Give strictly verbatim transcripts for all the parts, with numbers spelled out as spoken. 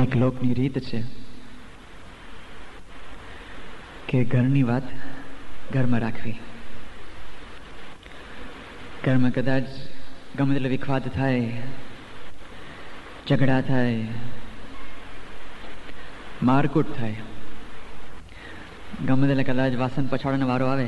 એક લોકની રીત છે કે ઘરની વાત ઘરમાં રાખવી. ઘરમાં કદાચ ગમે તેટલો વિખવાદ થાય, ઝઘડા થાય, મારકૂટ થાય, ગમે તેટલે કદાચ વાસણ પછાડવાનો વારો આવે,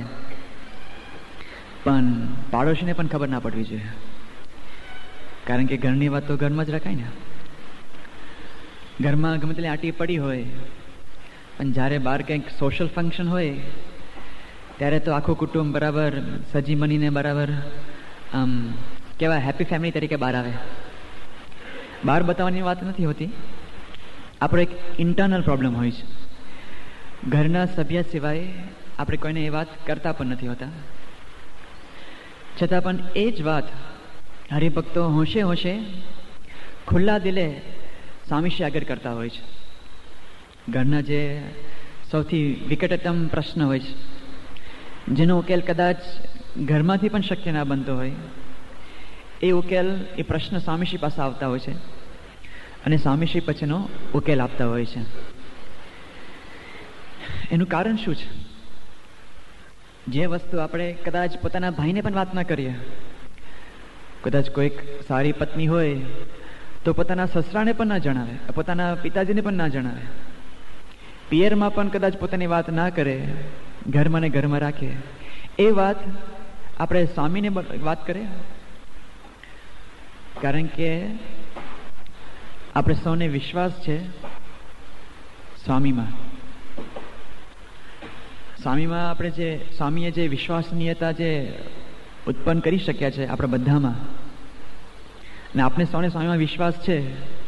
પણ પાડોશીને પણ ખબર ના પડવી જોઈએ. કારણ કે ઘરની વાત તો ઘરમાં જ રખાય ને. ઘરમાં ગમે તેટલી આંટી પડી હોય, પણ જ્યારે બહાર કંઈક સોશિયલ ફંક્શન હોય ત્યારે તો આખું કુટુંબ બરાબર સજી મનીને બરાબર આમ કેવા હેપી ફેમિલી તરીકે બહાર આવે. બહાર બતાવવાની વાત નથી હોતી, આપણો એક ઇન્ટરનલ પ્રોબ્લેમ હોય છે. ઘરના સભ્ય સિવાય આપણે કોઈને એ વાત કરતા પણ નથી હોતા. છતાં પણ એ જ વાત હરિભક્તો હોંશે હોંશે ખુલ્લા દિલે સામીશી આગળ કરતા હોય છે. ઘરના જે સૌથી વિકટતમ પ્રશ્ન હોય છે, જેનો ઉકેલ કદાચ ઘરમાંથી પણ શક્ય ના બનતો હોય, એ ઉકેલ એ પ્રશ્ન સામીશી પાસે આવતા હોય છે અને સામીશી પછીનો ઉકેલ આપતા હોય છે. એનું કારણ શું છે? જે વસ્તુ આપણે કદાચ પોતાના ભાઈને પણ વાત ના કરીએ, કદાચ કોઈક સારી પત્ની હોય તો પોતાના સસરાને પણ ના જણાવે, પોતાના પિતાજીને પણ ના જણાવે, પિયરમાં પણ કદાચ પોતાની વાત ના કરે, ઘરમાં ને ઘરમાં રાખે, એ વાત આપણે સ્વામીને વાત કરે. કારણ કે આપણે સૌને વિશ્વાસ છે સ્વામીમાં. સ્વામીમાં આપણે જે સ્વામીએ જે વિશ્વસનીયતા જે ઉત્પન્ન કરી શક્યા છે આપણા બધામાં, અને આપણે સૌને સ્વામીમાં વિશ્વાસ છે,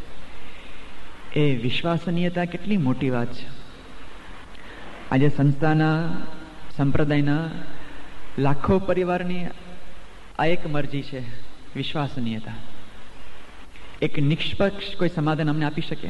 એ વિશ્વસનીયતા કેટલી મોટી વાત છે. આજે સંસ્થાના સંપ્રદાયના લાખો પરિવારની આ એક મરજી છે, વિશ્વસનીયતા. એક નિષ્પક્ષ કોઈ સમાધાન અમને આપી શકે?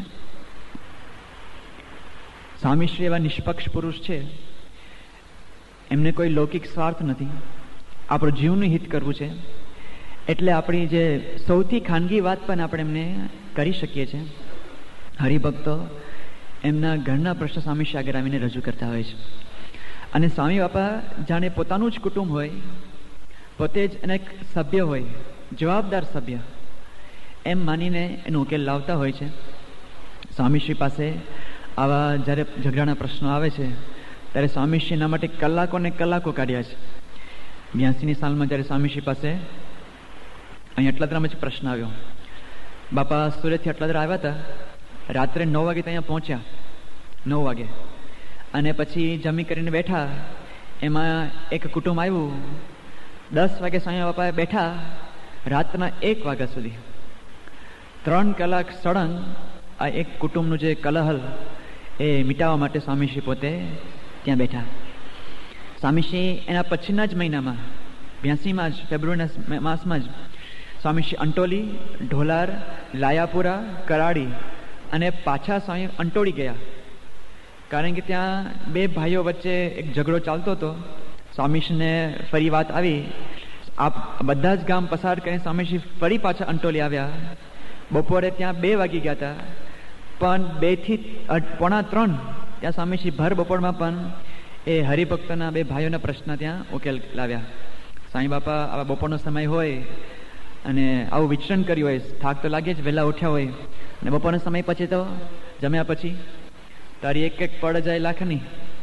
સ્વામીશ્રી એવા નિષ્પક્ષ પુરુષ છે, એમને કોઈ લૌકિક સ્વાર્થ નથી, આપણું જીવનું હિત કરવું છે. એટલે આપણી જે સૌથી ખાનગી વાત પણ આપણે એમને કરી શકીએ છીએ. હરિભક્તો એમના ઘરના પ્રશ્ન સ્વામીશ્રી આગળ આવીને રજૂ કરતા હોય છે. અને સ્વામી બાપા જાણે પોતાનું જ કુટુંબ હોય, પોતે જ એને એક સભ્ય હોય, જવાબદાર સભ્ય એમ માનીને એનો ઉકેલ લાવતા હોય છે. સ્વામીશ્રી પાસે આવા જ્યારે ઝઘડાના પ્રશ્નો આવે છે ત્યારે સ્વામીશ્રી એના માટે કલાકો ને કલાકો કાઢ્યા છે. બ્યાસીની સાલમાં જ્યારે સ્વામીશ્રી પાસે અહીં અટલાદરામાં જ પ્રશ્ન આવ્યો. બાપા સુરતથી અટલાદરા આવ્યા હતા, રાત્રે નવ વાગે ત્યાં પહોંચ્યા, નવ વાગે, અને પછી જમી કરીને બેઠા. એમાં એક કુટુંબ આવ્યું, દસ વાગે સ્વામી બાપાએ બેઠા, રાતના એક વાગ્યા સુધી ત્રણ કલાક સળંગ આ એક કુટુંબનું જે કલહલ એ મિટાવવા માટે સ્વામીશ્રી પોતે ત્યાં બેઠા. સ્વામીશ્રી એના પછીના જ મહિનામાં બ્યાસીમાં જ ફેબ્રુઆરીના માસમાં જ સ્વામીશ્રી અંટોલી, ઢોલાર, લાયાપુરા, કરાડી અને પાછા સ્વામી અંટોળી ગયા. કારણ કે ત્યાં બે ભાઈઓ વચ્ચે એક ઝઘડો ચાલતો હતો. સ્વામીશ્રીને ફરી વાત આવી, આપ બધા જ ગામ પસાર કરીને સ્વામીશ્રી ફરી પાછા અંટોલી આવ્યા. બપોરે ત્યાં બે વાગી ગયા હતા, પણ બે થી પોણા ત્રણ ત્યાં સ્વામીશ્રી ભર બપોરમાં પણ એ હરિભક્તોના બે ભાઈઓના પ્રશ્ન ત્યાં ઉકેલ લાવ્યા. સાંઈ બાપા આવા બપોરનો સમય હોય અને આવું વિચરણ કર્યું હોય, થાક તો લાગે જ, વહેલા ઉઠ્યા હોય, અને બપોરના સમય પછી તો જમ્યા પછી તારી એક એક પડ જાય લાખની.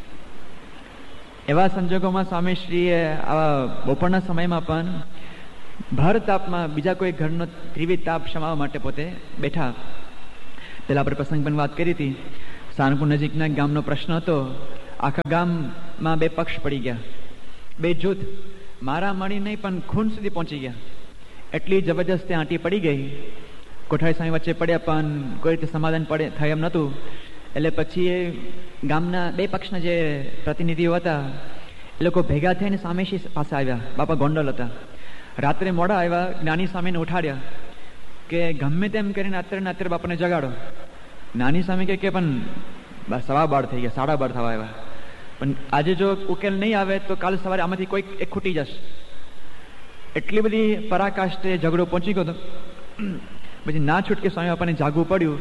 એવા સંજોગોમાં સ્વામીશ્રીએ આવા બપોરના સમયમાં પણ ભર તાપમાં બીજા કોઈ ઘરનો ત્રિવિધ તાપ શમાવવા માટે પોતે બેઠા. પેલા આપણે પ્રસંગ પણ વાત કરી હતી, સારંગપુર નજીકના ગામનો પ્રશ્ન હતો. આખા ગામમાં બે પક્ષ પડી ગયા, બે જૂથ મારા મળી નહીં પણ ખૂન સુધી પહોંચી ગયા. એટલી જબરજસ્ત આંટી પડી ગઈ. કોઠારી સ્વામી વચ્ચે પડ્યા, પણ કોઈ રીતે સમાધાન પડે થાય એમ નહોતું. એટલે પછી એ ગામના બે પક્ષના જે પ્રતિનિધિઓ હતા એ લોકો ભેગા થઈને સ્વામીશ્રી પાસે આવ્યા. બાપા ગોંડલ હતા. રાત્રે મોડા આવ્યા, જ્ઞાની સ્વામીને ઉઠાડ્યા કે ગમે તેમ કરીને અત્યારે ને અત્યારે બાપાને જગાડો. જ્ઞાની સ્વામી કે પણ સવા બાર થઈ ગયા, સાડા બાર થવા આવ્યા, પણ આજે જો ઉકેલ નહીં આવે તો કાલ સવારે આમાંથી કોઈક એક ખૂટી જશે. એટલી બધી પરાકાષ્ઠે ઝઘડો પહોંચી ગયો હતો. પછી ના છૂટકે સ્વામી બાપાને જાગવું પડ્યું.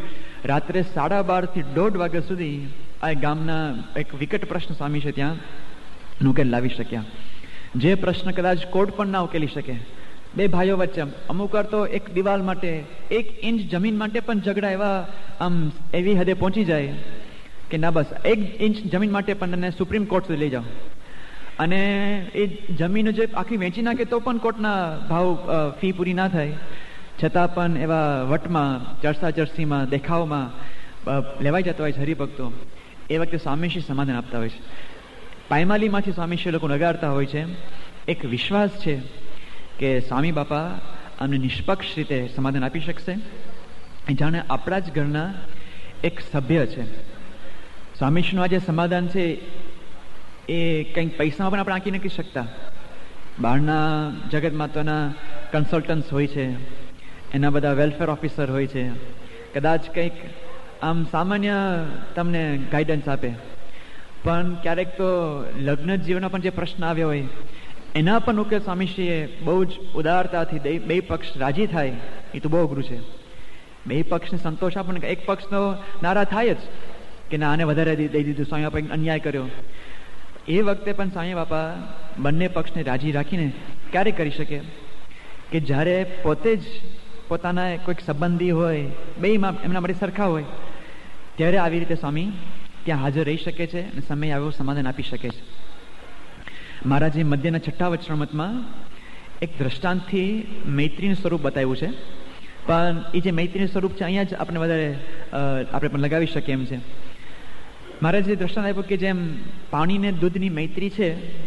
રાત્રે સાડા બારથી દોઢ વાગ્યા સુધી આ ગામના એક વિકટ પ્રશ્ન સ્વામી છે ત્યાં ઉકેલ લાવી શક્યા. જે પ્રશ્ન કદાચ કોર્ટ પણ ના ઉકેલી શકે. બે ભાઈઓ વચ્ચે અમુક વાર તો એક દિવાલ માટે, એક ઇંચ જમીન માટે પણ ઝઘડા એવા આમ એવી હદે પહોંચી જાય કે ના બસ એક ઇંચ જમીન માટે પણ એને સુપ્રીમ કોર્ટ સુધી લઈ જાઓ, અને એ જમીન જે આખી વેચી નાખે તો પણ કોર્ટના ભાવ ફી પૂરી ના થાય, છતાં પણ એવા વટમાં, ચર્ચા ચર્ચીમાં, દેખાવમાં લેવાઈ જતા હોય છે હરિભક્તો. એ વખતે સ્વામીશ્રી સમાધાન આપતા હોય છે. પાયમાલીમાંથી સ્વામીશ્રી લોકો લગાડતા હોય છે. એક વિશ્વાસ છે કે સ્વામી બાપા અમને નિષ્પક્ષ રીતે સમાધાન આપી શકશે, જાણે આપણા જ ઘરના એક સભ્ય છે. સ્વામીશ્રીનું આ જે સમાધાન છે એ કંઈક પૈસામાં પણ આપણે આંકી નથી શકતા. બહારના જગતમાં તો એના કન્સલ્ટન્ટ્સ હોય છે, એના બધા વેલફેર ઓફિસર હોય છે, કદાચ કંઈક આમ સામાન્ય તમને ગાઈડન્સ આપે, પણ ક્યારેક તો લગ્ન જીવનમાં પણ જે પ્રશ્ન આવ્યો હોય એના પણ ઉકેલ સ્વામીશ્રીએ બહુ જ ઉદારતાથી બે પક્ષ રાજી થાય એ તો બહુ અઘરું છે. બે પક્ષને સંતોષ આપે, એક પક્ષનો નારા થાય જ કે ના આને વધારે દઈ દીધું, સ્વામી બાપા અન્યાય કર્યો. એ વખતે પણ સ્વામી બાપા બંને પક્ષને રાજી રાખીને ક્યારે કરી શકે કે જ્યારે પોતે જ પોતાના કોઈક સંબંધી હોય, બે એમના માટે સરખા હોય, ત્યારે આવી રીતે સ્વામી ત્યાં હાજર રહી શકે છે અને સમય આવ્યો સમાધાન આપી શકે છે. મહારાજે મધ્યના છઠ્ઠા વચનામૃતમાં એક દ્રષ્ટાંતથી મૈત્રીનું સ્વરૂપ બતાવ્યું છે, પણ એ જે મૈત્રીનું સ્વરૂપ છે અહીંયા જ આપણે વધારે આપણે પણ લગાવી શકીએ એમ છે. મહારાજે દ્રષ્ટાંત આપ્યું કે જેમ પાણી ને દૂધની મૈત્રી છે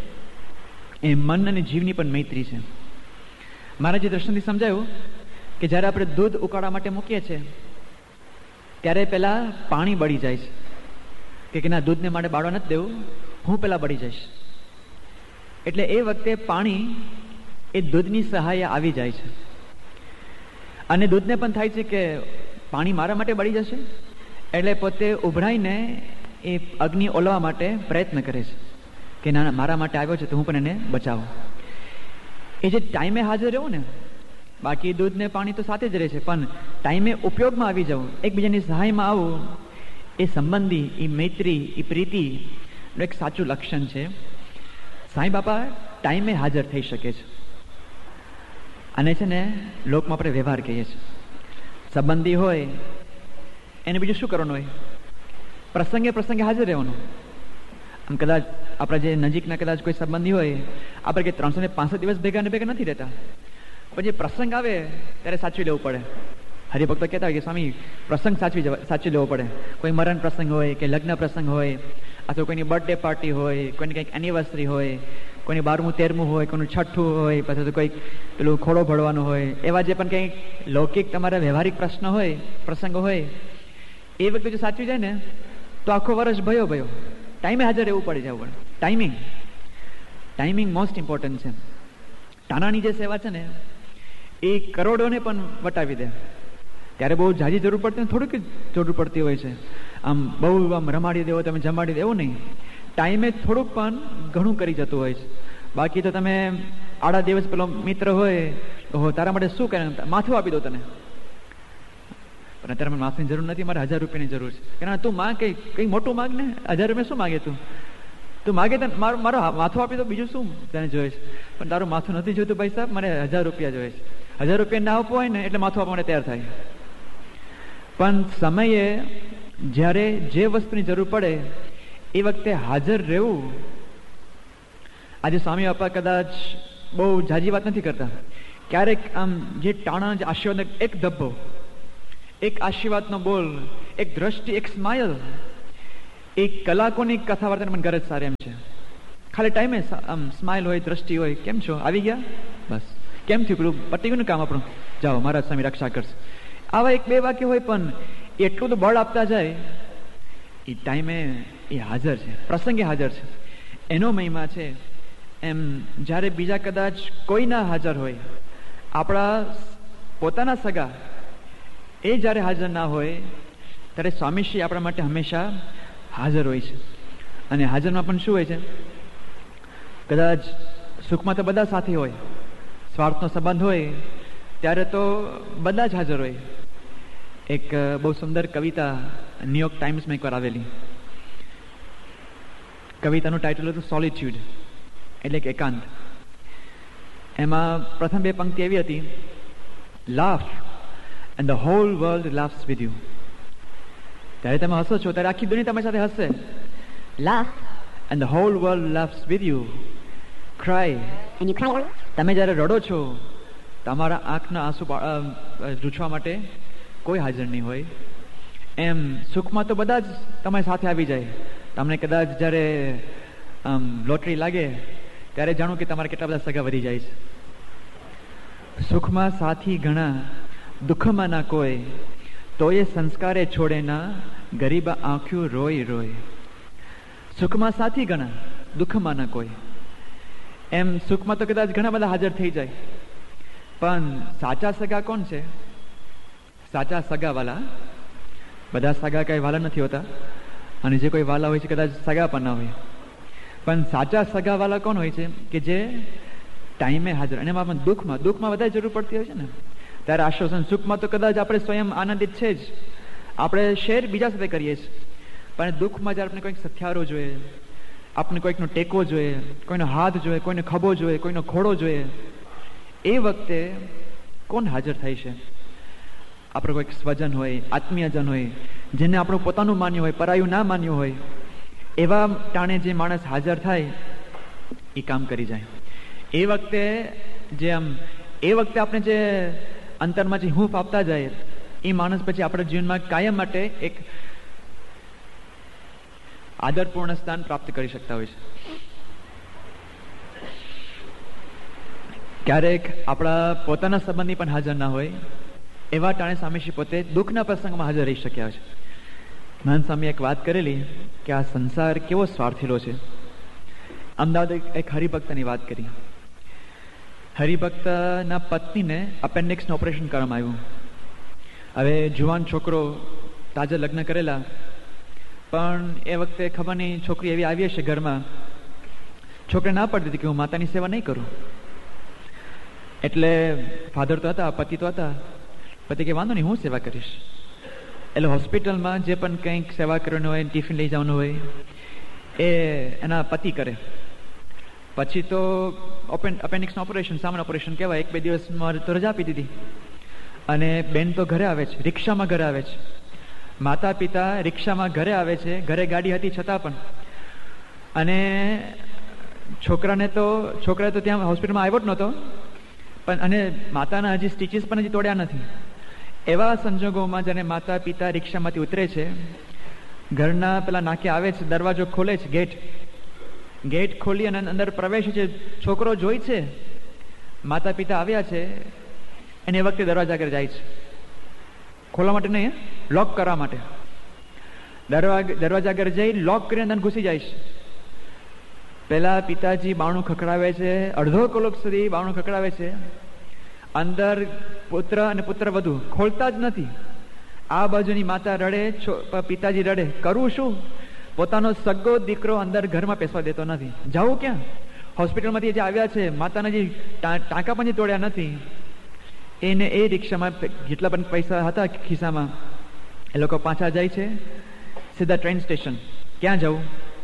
એ મન અને જીવની પણ મૈત્રી છે. મહારાજે દ્રષ્ટાંતથી સમજાયું કે જ્યારે આપણે દૂધ ઉકાળવા માટે મૂકીએ છીએ ત્યારે પહેલા પાણી બળી જાય છે કે ના દૂધને માટે બાળવા નથી દેવું, હું પહેલા બળી જઈશ. એટલે એ વખતે પાણી એ દૂધની સહાય આવી જાય છે, અને દૂધને પણ થાય છે કે પાણી મારા માટે બળી જશે, એટલે પોતે ઉભરાઈને એ અગ્નિ ઓલવા માટે પ્રયત્ન કરે છે કે ના મારા માટે આવ્યો છે તો હું પણ એને બચાવું. એ જે ટાઈમે હાજર રહેવું ને, બાકી દૂધ ને પાણી તો સાથે જ રહે છે, પણ ટાઈમે ઉપયોગમાં આવી જવું, એકબીજાની સહાયમાં આવવું, એ સંબંધી, એ મૈત્રી, એ પ્રીતિનું એક સાચું લક્ષણ છે. સાંઈ બાપા ટાઈમે હાજર થઈ શકે છે, અને છે ને લોકમાં આપણે વ્યવહાર કહીએ છીએ. સંબંધી હોય એને બીજું શું કરવાનું હોય, પ્રસંગે પ્રસંગે હાજર રહેવાનું. આમ કદાચ આપણા જે નજીકના કદાચ કોઈ સંબંધી હોય, આપણે કે ત્રણસો ને પાંસઠ દિવસ ભેગા ને ભેગા નથી રહેતા, પણ જે પ્રસંગ આવે ત્યારે સાચવી લેવું પડે. હરિભક્તો કહેતા હોય કે સ્વામી પ્રસંગ સાચવી જવા સાચવી લેવો પડે. કોઈ મરણ પ્રસંગ હોય કે લગ્ન પ્રસંગ હોય, અથવા કોઈની બર્થડે પાર્ટી હોય, કોઈની કંઈક એનિવર્સરી હોય, કોઈની બારમું તેરમું હોય, કોઈનું છઠ્ઠું હોય, પછી તો કંઈક પેલું ખોડો ભરવાનો હોય, એવા જે પણ કંઈક લૌકિક તમારા વ્યવહારિક પ્રશ્ન હોય, પ્રસંગો હોય, એ વખતે જો સાચવી જાય ને તો આખો વર્ષ ભયો ભયો ટાઈમે હાજર રહેવું પડે છે. પણ ટાઈમિંગ ટાઈમિંગ મોસ્ટ ઇમ્પોર્ટન્ટ છે. ટાણાની જે સેવા છે ને એ કરોડોને પણ વટાવી દે. ત્યારે બહુ જાજી જરૂર પડતી ને થોડીક જરૂર પડતી હોય છે. આમ બહુ આમ રમાડી દેવો, તમે જમાડી દેવો નહીં, ટાઈમે થોડુંક પણ ઘણું કરી જતું હોય છે. બાકી તો તમે આડા દિવસ પેલો મિત્ર હોય, ઓહો તારા માટે શું કરે, માથું આપી દો તને, પણ અત્યારે મને માથુની જરૂર નથી, મારે હજાર રૂપિયાની જરૂર છે. કે ના તું માગ, કઈ કઈ મોટું માગ ને, હજાર રૂપિયા શું માગે તું, તું માગે તને મારું મારો માથું આપી દો, બીજું શું તને જોઈએ છે, પણ તારું માથું નથી જોઈતું ભાઈ સાહેબ, મને હજાર રૂપિયા જોઈએ છે. હજાર રૂપિયા ના આપવો હોય ને એટલે માથું આપવા માટે તૈયાર થાય. પણ સમયે જ્યારે જે વસ્તુની જરૂર પડે એ વખતે હાજર રહેવું. આજે સ્વામી બાપા કદાચ બહુ જાજી વાત નથી કરતા, ક્યારેક આમ જે ટાણા જે આશીર્વાદ, એક ધબ્બો, એક આશીર્વાદનો બોલ, એક દ્રષ્ટિ, એક સ્માઇલ, એક કલાકોની કથા વાર્તાને મને ગરજ સારી એમ છે. ખાલી ટાઈમે આમ સ્માઇલ હોય, દ્રષ્ટિ હોય, કેમ છો, આવી ગયા, બસ કેમ થયું, પેલું પટી ગયું ને કામ આપણું, જાઓ મહારાજ સ્વામી રક્ષા કરશે. આવા એક બે વાક્ય હોય પણ એટલું તો બળ આપતા જાય. એ ટાઈમે એ હાજર છે, પ્રસંગે હાજર છે, એનો મહિમા છે. એમ જ્યારે બીજા કદાચ કોઈ ના હાજર હોય, આપણા પોતાના સગા એ જ્યારે હાજર ના હોય ત્યારે સ્વામીશ્રી આપણા માટે હંમેશા હાજર હોય છે. અને હાજરમાં પણ શું હોય છે, કદાચ સુખમાં તો બધા સાથે હોય, સ્વાર્થનો સંબંધ હોય ત્યારે તો બધા જ હાજર હોય. એક બહુ સુંદર કવિતા ન્યુયોર્ક ટાઈમ્સમાં એકવાર આવેલી. કવિતાનું ટાઇટલ હતું સોલિટ્યુડ, એટલે કે એકાંત. એમાં પ્રથમ બે પંક્તિ એવી હતી, laugh and the hall world લાફ્સ with you. ત્યારે તમે હસો છો ત્યારે આખી દુનિયા તમારી સાથે હસશે. Laugh and the hall world લાફ્સ with you. Cry, તમે જ્યારે રડો છો તમારા આંખના આંસુ લૂછવા માટે કોઈ હાજર નહીં હોય. એમ સુખમાં તો બધા જ તમારી સાથે આવી જાય. તમને કદાચ જ્યારે આમ લોટરી લાગે ત્યારે જાણો કે તમારા કેટલા બધા સગા વધી જાય છે. સુખમાં સાથી ઘણા, દુઃખમાં ના કોઈ, તો એ સંસ્કારે છોડે ના, ગરીબા આંખ્યું રોય રોય. સુખમાં સાથી ઘણા, દુઃખમાં ના કોઈ. એમ સુખમાં તો કદાચ ઘણા બધા હાજર થઈ જાય, પણ સાચા સગા કોણ છે? સાચા સગા વાલા. બધા સગા કઈ વાલા નથી હોતા, અને જે કોઈ વાલા હોય છે કદાચ સગા પણ ના હોય. પણ સાચા સગા વાલા કોણ હોય છે? કે જે ટાઈમે હાજર. અને એમાં પણ દુઃખમાં દુઃખમાં વધારે જરૂર પડતી હોય છે ને ત્યારે આશ્વાસન. સુખમાં તો કદાચ આપણે સ્વયં આનંદિત છે જ, આપણે શેર બીજા સાથે કરીએ છીએ, પણ દુઃખમાં જ્યારે આપણે કોઈક સથિયારો જોઈએ, આપણે કોઈકનો ટેકો જોઈએ, કોઈનો હાથ જોઈએ, કોઈનો ખભો જોઈએ, કોઈનો ખોડો જોઈએ, એ વખતે કોણ હાજર થાય છે? આપણે કોઈક સ્વજન હોય, આત્મીયજન હોય, જેને આપણું પોતાનું માન્યું હોય, પરાયું ના માન્યું હોય, એવા ટાણે જે માણસ હાજર થાય એ કામ કરી જાય. એ વખતે જે આમ એ વખતે આપણે જે અંતરમાં જે હૂંફ આપતા જાય, એ માણસ પછી આપણા જીવનમાં કાયમ માટે એક આદરપૂર્ણ સ્થાન પ્રાપ્ત કરી શકતા હોય છે. ક્યારેક આપણા પોતાના સંબંધી પણ હાજર ના હોય, એવા ટાણે સ્વામીશ્રી પોતે દુઃખના પ્રસંગમાં હાજર રહી શક્યા છે. મહાન સ્વામી એક વાત કરેલી કે આ સંસાર કેવો સ્વાર્થીલો છે. અમદાવાદ એક હરિભક્તની વાત કરી. હરિભક્તના પત્નીને અપેન્ડિક્સનું ઓપરેશન કરવામાં આવ્યું. હવે જુવાન છોકરો, તાજા લગ્ન કરેલા, પણ એ વખતે ખબર નહીં છોકરી એવી આવી હશે ઘરમાં, છોકરી ના પડતી હતી કે હું માતાની સેવા નહીં કરું. એટલે ફાધર તો હતા, પતિ તો હતા. પતિ કે વાંધો નહીં, હું સેવા કરીશ. એટલે હોસ્પિટલમાં જે પણ કંઈક સેવા કરવાની હોય, ટિફિન લઈ જવાનું હોય, એ એના પતિ કરે. પછી તો ઓપન અપેન્ડિક્સનું ઓપરેશન, સામાન્ય ઓપરેશન કહેવાય. એક બે દિવસમાં તો રજા આપી દીધી. અને બેન તો ઘરે આવે છે, રિક્ષામાં ઘરે આવે છે. માતા પિતા રિક્ષામાં ઘરે આવે છે, ઘરે ગાડી હતી છતાં પણ. અને છોકરાને તો છોકરા તો ત્યાં હોસ્પિટલમાં આવ્યો જ નહોતો, પણ અને માતાના હજી સ્ટીચીસ પણ હજી તોડ્યા નથી. એવા સંજોગોમાં જ્યારે માતા પિતા રિક્ષામાંથી ઉતરે છે, ઘરના પેલા નાકે આવે છે, દરવાજો ખોલે છે, ગેટ ગેટ ખોલી અને અંદર પ્રવેશે છે. છોકરો જોઈ છે માતા પિતા આવ્યા છે, અને એ વખતે દરવાજા આગળ જાય છે. ખોલવા માટે નહીં, લોક કરવા માટે. દરવાજા દરવાજા આગળ જઈ લોક કરીને અંદર ઘૂસી જાય છે. પેલા પિતાજી બાણું ખખડાવે છે, અડધો કલાક સુધી બાણું ખખડાવે છે. અંદર પુત્ર અને પુત્ર વધુ ખોલતા જ નથી. આ બાજુની માતા રડે, પિતાજી રડે. કરવું શું? પોતાનો સગો દીકરો અંદર ઘરમાં પેસવા દેતો નથી. જવું ક્યાં? હોસ્પિટલમાંથી જે આવ્યા છે, માતાના જે ટાંકા પણ જે તોડ્યા નથી, એને એ રિક્ષામાં જેટલા પણ પૈસા હતા ખિસ્સામાં, એ લોકો પાછા જાય છે સીધા ટ્રેન સ્ટેશન. ક્યાં જવું?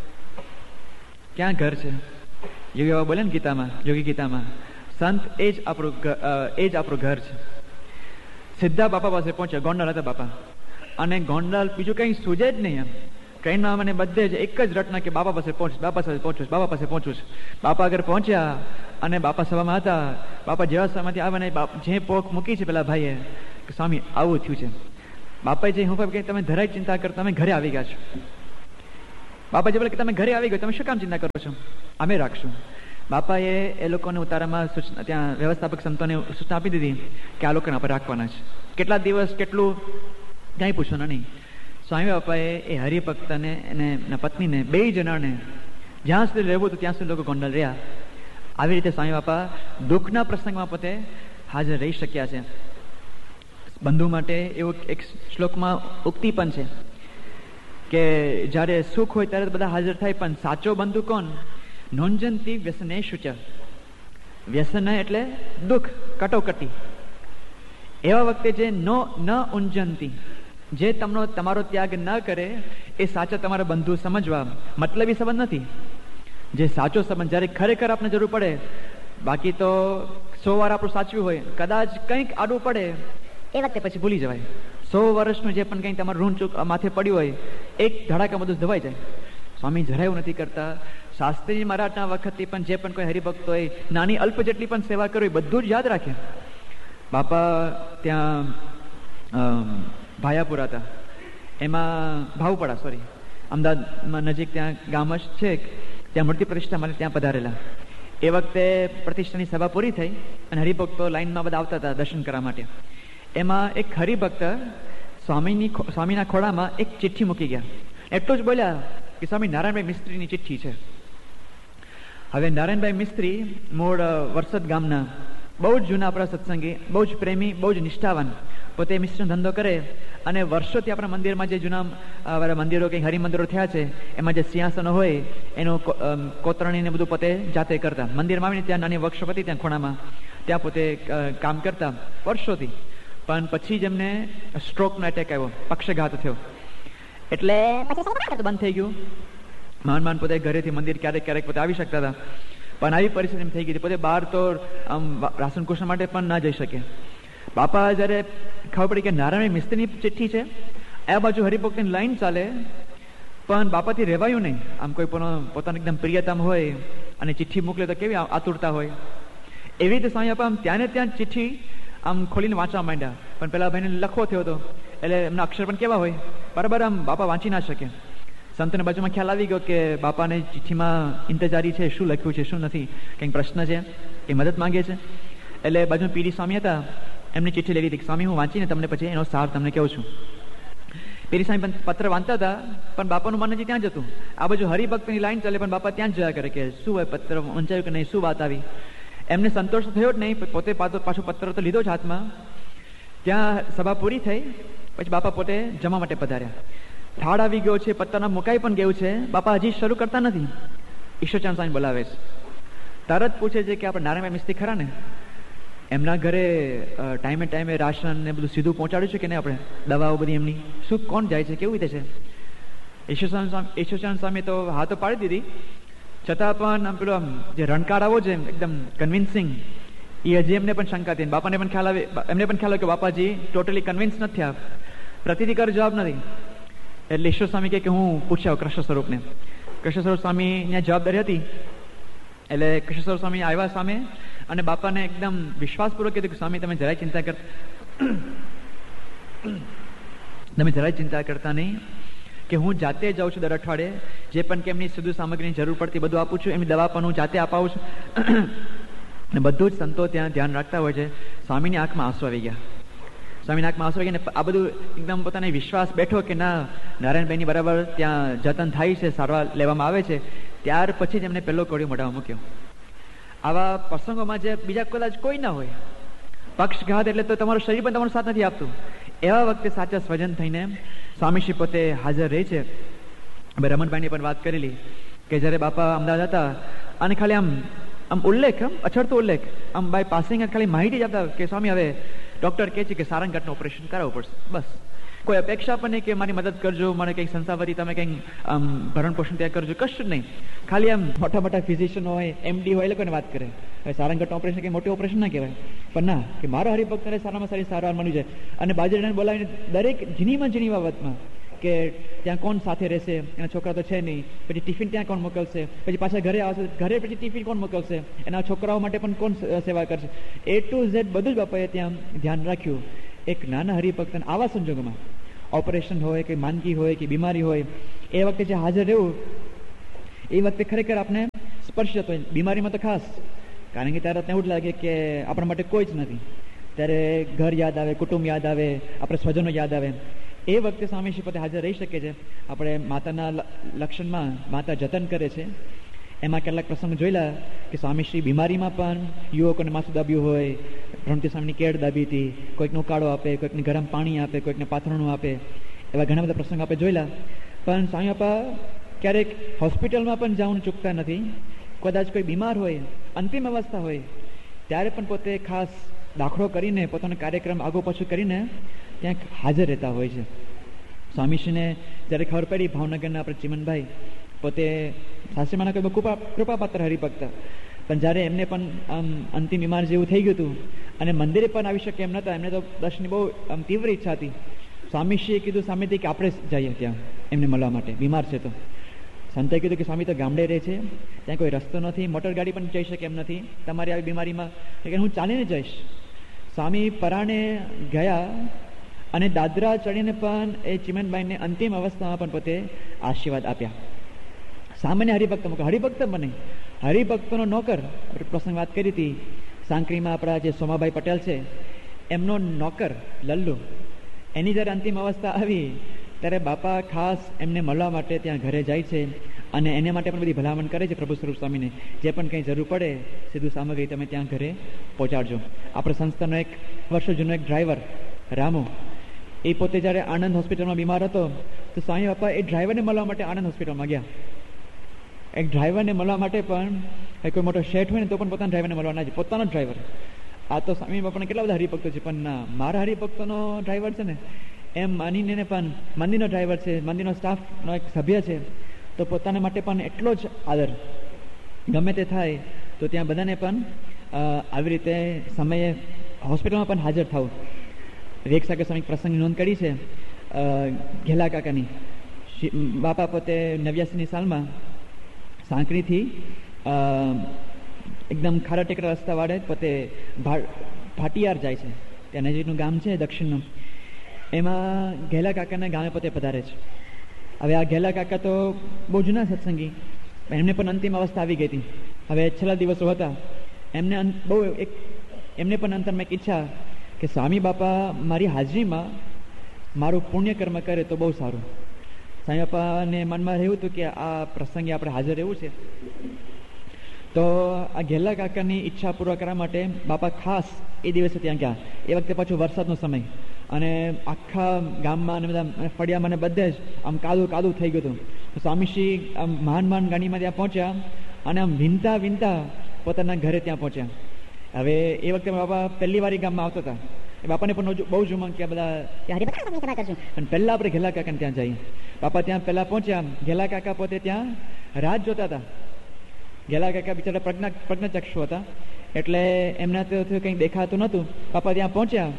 ક્યાં ઘર છે? યોગી બાબા બોલે ને ગીતામાં, યોગી ગીતામાં, સંત એ જ આપણું એ જ આપણું ઘર છે. સીધા બાપા પાસે પહોંચ્યા. ગોંડલ હતા બાપા, અને ગોંડલ બીજું કંઈ સૂજે જ નહીં. એમ ટ્રેનમાં મને બધે જ એક જ રટના કે બાપા પાસે પહોંચ, બાપા પાસે પહોંચું, બાપા પાસે પહોંચું છું. બાપા આગળ પહોંચ્યા અને બાપા સભામાં હતા. બાપા જેવા સભામાંથી આવે ને જે પોક મૂકી છે પેલા ભાઈએ કે સ્વામી આવું થયું છે. બાપાએ જે હું કે તમે જરાય ચિંતા કરો, તમે ઘરે આવી ગયા છો. બાપા જે બોલે કે તમે ઘરે આવી ગયો, તમે શું કામ ચિંતા કરો છો, અમે રાખશું. બાપાએ એ લોકોને ઉતારામાં સૂચના, ત્યાં વ્યવસ્થાપક સંતોને સૂચના આપી દીધી કે આ લોકોને આપણે રાખવાના છે. કેટલા દિવસ, કેટલું, ક્યાંય પૂછવાનું નહીં. સ્વામી બાપાએ એ હરિભક્તને અને એના પત્નીને બે જણાને જ્યાં સુધી રહેવું હતું ત્યાં સુધી લોકો ગોંડલ રહ્યા. આવી રીતે સ્વામી બાપા દુઃખના પ્રસંગમાં પોતે હાજર રહી શક્યા છે. બંધુ માટે એવું એક શ્લોકમાં ઉક્તિ પણ છે કે જ્યારે સુખ હોય ત્યારે બધા હાજર થાય, પણ સાચો બંધુ કોણ? નોંજંતી વ્યસનેષુ ચ. વ્યસન એટલે દુઃખ, કટોકટી. એવા વખતે જે નો ન ઉંજંતી, જે તમનો તમારો ત્યાગ ન કરે એ સાચા તમારા બંધુ સમજવા. મતલબી સંબંધ નથી, જે સાચો સંબંધ જ્યારે ખરેખર આપને જરૂર પડે. બાકી તો સો વાર આપણું સાચવ્યું હોય, કદાચ કંઈક આડું પડે એ વખતે પછી ભૂલી જવાય. સો વર્ષનું જે પણ કંઈક તમારું ઋણ ચૂક માથે પડ્યું હોય એક ધડાકા બધું ધવાઈ જાય. સ્વામી જરાય એવું નથી કરતા. શાસ્ત્રી મહારાજના વખતથી પણ જે પણ કોઈ હરિભક્ત હોય નાની અલ્પ જેટલી પણ સેવા કરવી બધું જ યાદ રાખે. બાપા ત્યાં ભાયાપુરા હતા, એમાં ભાવપડા સોરી અમદાવાદમાં નજીક ત્યાં ગામ જ છે, ત્યાં મૂર્તિ પ્રતિષ્ઠા માટે ત્યાં પધારેલા. એ વખતે પ્રતિષ્ઠાની સભા પૂરી થઈ અને હરિભક્તો લાઈનમાં બધા આવતા હતા દર્શન કરવા માટે. એમાં એક હરિભક્ત સ્વામીની સ્વામીના ખોળામાં એક ચિઠ્ઠી મૂકી ગયા. એટલું જ બોલ્યા કે સ્વામી નારાયણભાઈ મિસ્ત્રીની ચિઠ્ઠી છે. હવે નારાયણભાઈ મિસ્ત્રી મૂળ વરસદ ગામના બહુ જ જૂના આપણા સત્સંગી, બહુ જ પ્રેમી, બહુ જ નિષ્ઠાવાન, પોતે મિશ્રણ ધંધો કરે અને વર્ષોથી આપણા મંદિરમાં જે જૂના મંદિરો કંઈ હરિમંદિરો થયા છે એમાં જે સિંહાસનો હોય એનું કોતરણીને બધું પોતે જાતે કરતા. મંદિરમાં આવીને ત્યાં નાની વર્કશોપ હતી ત્યાં ખૂણામાં, ત્યાં પોતે કામ કરતા વર્ષોથી. પણ પછી જ એમને સ્ટ્રોકનો એટેક આવ્યો, પક્ષઘાત થયો, એટલે પછી બંધ થઈ ગયું. માન માન પોતે ઘરેથી મંદિર ક્યારેક ક્યારેક પોતે આવી શકતા હતા, પણ આવી પરિસ્થિતિ થઈ ગઈ પોતે બહાર તો આમ રાશન કુશન માટે પણ ના જઈ શકે. બાપા જ્યારે ખબર પડી કે નારાયણ મિસ્ત્રીની ચિઠ્ઠી છે, આ બાજુ હરિભક્તની લાઈન ચાલે, પણ બાપાથી રહેવાયું નહીં. આમ કોઈ પણ પોતાનું એકદમ પ્રિયતમ હોય અને ચિઠ્ઠી મોકલે તો કેવી આતુરતા હોય, એવી રીતે સ્વામી બાપા આમ ત્યાં ને ત્યાં ચિઠ્ઠી આમ ખોલીને વાંચવા માંડ્યા. પણ પેલા ભાઈને લખવો થયો હતો એટલે એમના અક્ષર પણ કેવા હોય બરાબર આમ બાપા વાંચી ના શકે. સંતને બાજુમાં ખ્યાલ આવી ગયો કે બાપાને ચિઠ્ઠીમાં ઇંતજારી છે, શું લખ્યું છે શું નથી, કંઈક પ્રશ્ન છે, કંઈ મદદ માંગે છે. એટલે બાજુમાં પીડી સ્વામી હતા, એમની ચિઠ્ઠી લઈ લીધી. સ્વામી હું વાંચીને તમને પછી એનો સાર તમને કહું છું. પીડી સ્વામી પણ પત્ર વાંચતા હતા, પણ બાપાનું મન હજી ત્યાં જ હતું. આ બાજુ હરિભક્તની લાઈન ચાલે પણ બાપા ત્યાં જ જોયા કરે કે શું હોય, પત્ર વંચાયું કે નહીં, શું વાત આવી. એમને સંતોષ થયો જ નહીં, પોતે પાછું પત્ર તો લીધો જ હાથમાં. ત્યાં સભા પૂરી થઈ પછી બાપા પોતે જમવા માટે પધાર્યા. થાળ આવી ગયો છે, પત્તરના મુકાઈ પણ ગયું છે, બાપા હજી શરૂ કરતા નથી. ઈશ્વરચંદ સ્વામી બોલાવે છે, તરત પૂછે છે કે આપણે નારાયણભાઈ મિસ્ત્રી ખરા ને, એમના ઘરે ટાઈમે ટાઈમે રાશન ને બધું સીધું પહોંચાડ્યું છે કે નહીં, આપણે દવાઓ બધી એમની શું કોણ જાય છે, કેવી રીતે છે. ઈશ્વરચંદ સ્વામી ઈશ્વરચંદ સ્વામી તો હા તો પાડી દીધી, છતાં પણ આમ પેલો આમ જે રણકારાવો છે એકદમ કન્વિન્સિંગ, એ હજી એમને પણ શંકા હતી. બાપાને પણ ખ્યાલ આવે, એમને પણ ખ્યાલ આવે કે બાપાજી ટોટલી કન્વિન્સ નથી થયા, પ્રતિનિધિ જવાબ નથી. એટલે ઈશ્વર સ્વામી કહે કે હું પૂછ્યા કૃષ્ણ સ્વરૂપને. કૃષ્ણ સ્વરૂપ સ્વામીની જવાબદારી હતી. એટલે કૃષ્ણ સ્વરૂપ સ્વામી આવ્યા સામે અને બાપાને એકદમ વિશ્વાસપૂર્વક કીધું કે સ્વામી તમે જરાય ચિંતા કરતા તમે જરાય ચિંતા કરતા નહીં, કે હું જાતે જાઉં છું દર અઠવાડિયે, જે પણ કે એમની સીધું સામગ્રીની જરૂર પડતી બધું આપું છું, એમની દવા પણ હું જાતે અપાવું છું. અને બધું જ સંતો ત્યાં ધ્યાન રાખતા હોય છે. સ્વામીની આંખમાં આંસુ આવી ગયા. સ્વામીની આંખમાં આંસુ આવી ગયા. આ બધું એકદમ પોતાને વિશ્વાસ બેઠો કે ના નારાયણભાઈની બરાબર ત્યાં જતન થાય છે, સારવાર લેવામાં આવે છે. ત્યાર પછી જ એમને પહેલો કોળિયો મોઢામાં મૂક્યો. આવા પ્રસંગોમાં જે બીજા કદાચ કોઈ ના હોય, પક્ષઘાત એટલે તો તમારું શરીર પણ તમારો સાથ નથી આપતું, એવા વખતે સાચા સ્વજન થઈને સ્વામીશ્રી પોતે હાજર રહે છે. હવે રમણભાઈની પણ વાત કરેલી કે જ્યારે બાપા અમદાવાદ હતા અને ખાલી આમ આમ ઉલ્લેખ આમ અછડતો ઉલ્લેખ આમ બાય પાસિંગ ખાલી માહિતી જ આપતા કે સ્વામી હવે ડૉક્ટર કહે છે કે સારંગઢનું ઓપરેશન કરાવવું પડશે, બસ. કોઈ અપેક્ષા પણ નહીં કે મારી મદદ કરજો, મને કંઈક સંસ્થાવતી તમે કંઈક આમ ભરણ પોષણ ત્યાં કરજો, કશું જ નહીં. ખાલી આમ મોટા મોટા ફિઝિશિયન હોય, એમડી હોય, એ લોકોને વાત કરે. હવે સારંગઢનું ઓપરેશન કંઈ મોટી ઓપરેશન ના કહેવાય, પણ ના કે મારો હરિભક્તને સારામાં સારી સારવાર મળી જાય. અને બાજુને બોલાવીને દરેક ઝીણીમાં ઝીણી બાબતમાં કે ત્યાં કોણ સાથે રહેશે, એના છોકરા તો છે નહીં, પછી ટિફિન ત્યાં કોણ મોકલશે, પછી પાછા ઘરે આવશે, ઘરે પછી ટિફિન કોણ મોકલશે, એના છોકરાઓ માટે પણ કોણ સેવા કરશે, એ ટુ ઝેડ બધું જ બાપાએ ત્યાં ધ્યાન રાખ્યું. એક નાના હરિભક્તને આવા સંજોગોમાં ઓપરેશન હોય કે માંદગી હોય કે બીમારી હોય, એ વખતે જે હાજર રહેવું, એ વખતે ખરેખર આપણે સ્પર્શ જતો હોય. બીમારીમાં તો ખાસ, કારણ કે ત્યારે એવું જ લાગે કે આપણા માટે કોઈ જ નથી. ત્યારે ઘર યાદ આવે, કુટુંબ યાદ આવે, આપણે સ્વજનો યાદ આવે. એ વખતે સ્વામીશ્રી પોતે હાજર રહી શકે છે. આપણે માતાના લક્ષણમાં માતા જતન કરે છે, એમાં કેટલાક પ્રસંગ જોયેલા કે સ્વામીશ્રી બીમારીમાં પણ યુવકોને માથું દાબ્યું હોય, રણતી સ્વામીની કેળ દાબી હતી, કોઈકને ઉકાળો આપે, કોઈકને ગરમ પાણી આપે, કોઈકને પાથરણું આપે, એવા ઘણા બધા પ્રસંગ આપણે જોયેલા. પણ સ્વામી બાપા ક્યારેક હોસ્પિટલમાં પણ જવાનું ચૂકતા નથી. કદાચ કોઈ બીમાર હોય, અંતિમ અવસ્થા હોય, ત્યારે પણ પોતે ખાસ દાખલો કરીને પોતાનો કાર્યક્રમ આગો પાછું કરીને ત્યાં હાજર રહેતા હોય છે. સ્વામીશ્રીને જ્યારે ખબર પડી ભાવનગરના આપણે ચિમનભાઈ પોતે સાસરીમાના કોઈ કૃપા કૃપાપાત્ર હરિભક્ત, પણ જ્યારે એમને પણ આમ અંતિમ બીમાર જેવું થઈ ગયું હતું અને મંદિરે પણ આવી શકે એમ નહોતા, એમને તો દર્શનની બહુ આમ તીવ્ર ઈચ્છા હતી. સ્વામીશ્રીએ કીધું સામેથી કે આપણે જઈએ ત્યાં એમને મળવા માટે, બીમાર છે તો. સંતે કીધું કે સ્વામી તો ગામડે રહે છે, ત્યાં કોઈ રસ્તો નથી, મોટર ગાડી પણ જઈ શકે એમ નથી તમારી આવી બીમારીમાં, કે હું ચાલીને જઈશ. સ્વામી પરાણે ગયા અને દાદરા ચડીને પણ એ ચિમનભાઈને અંતિમ અવસ્થામાં પણ પોતે આશીર્વાદ આપ્યા. સામાન્ય હરિભક્ત હરિભક્ત બને, હરિભક્તનો નોકર. પ્રસંગ વાત કરી હતી સાંકરીમાં આપણા જે સોમાભાઈ પટેલ છે એમનો નોકર લલ્લુ, એની જ્યારે અંતિમ અવસ્થા આવી ત્યારે બાપા ખાસ એમને મળવા માટે ત્યાં ઘરે જાય છે અને એને માટે પણ બધી ભલામણ કરે છે પ્રભુ સ્વરૂપ સ્વામીને, જે પણ કંઈ જરૂર પડે સીધું સામગ્રી તમે ત્યાં ઘરે પહોંચાડજો. આપણે સંસ્થાનો એક વર્ષો જૂનો એક ડ્રાઈવર રામુ, એ પોતે જ્યારે આનંદ હોસ્પિટલમાં બીમાર હતો તો સ્વામી બાપા એ ડ્રાઈવરને મળવા માટે આનંદ હોસ્પિટલમાં ગયા. એક ડ્રાઈવરને મળવા માટે પણ કોઈ મોટો શેઠ હોય ને તો પણ પોતાના ડ્રાઈવરને મળવા ના જાય, પોતાનો ડ્રાઈવર. આ તો સ્વામી બાપાને કેટલા બધા હરિભક્તો છે, પણ ના, મારા હરિભક્તોનો ડ્રાઈવર છે ને એમ માનીને પણ મંદિરનો ડ્રાઈવર છે, મંદિરનો સ્ટાફનો એક સભ્ય છે, તો પોતાના માટે પણ એટલો જ આદર. ગમે તે થાય તો ત્યાં બધાને પણ આવી રીતે સમયે હોસ્પિટલમાં પણ હાજર થવું. વેગ સાગર સ્વામી પ્રસંગની નોંધ કરી છે ઘેલા કાકાની. બાપા પોતે નેવ્યાસીની સાલમાં સાંકળીથી એકદમ ખારા ટેકરા રસ્તા વાળે પોતે ભાટિયાર જાય છે, ત્યાં નજીકનું ગામ છે દક્ષિણનું, એમાં ઘેલા કાકાના ગામે પોતે પધારે છે. હવે આ ઘેલા કાકા તો બહુ જૂના સત્સંગી, પણ એમને પણ અંતિમ અવસ્થા આવી ગઈ હતી. હવે છેલ્લા દિવસો હતા, એમને બહુ એક એમને પણ અંતરમાં એક ઈચ્છા કે સ્વામી બાપા મારી હાજરીમાં મારું પુણ્ય કર્મ કરે તો બહુ સારું. સ્વામી બાપાને મનમાં રહ્યું હતું કે આ પ્રસંગે આપણે હાજર રહેવું છે, તો આ ઘેલા કાકાની ઈચ્છા પૂર્ણ કરવા માટે બાપા ખાસ એ દિવસે ત્યાં ગયા. એ વખતે પાછું વરસાદનો સમય અને આખા ગામમાં અને બધા ફળિયામાં બધે જ આમ કાદું કાદું થઈ ગયું હતું. સ્વામીશ્રી આમ મહાન મહાન ગાડીમાં ત્યાં પહોંચ્યા અને આમ વિનતા વિનતા પોતાના ઘરે ત્યાં પહોંચ્યા. હવે એ વખતે બાપા પહેલી વાર ગામમાં આવતા હતા, એ બાપાને પણ બહુ જ ઉમંગ કે બધા અને પહેલાં આપણે ઘેલા કાકાને ત્યાં જઈએ. બાપા ત્યાં પહેલાં પહોંચ્યા, ઘેલા કાકા પોતે ત્યાં રાહ જોતા હતા. ઘેલા કાકા બિચારા પ્રજ્ઞા પ્રજ્ઞાચક્ષુ હતા, એટલે એમના તો કંઈ દેખાતું નહોતું. બાપા ત્યાં પહોંચ્યા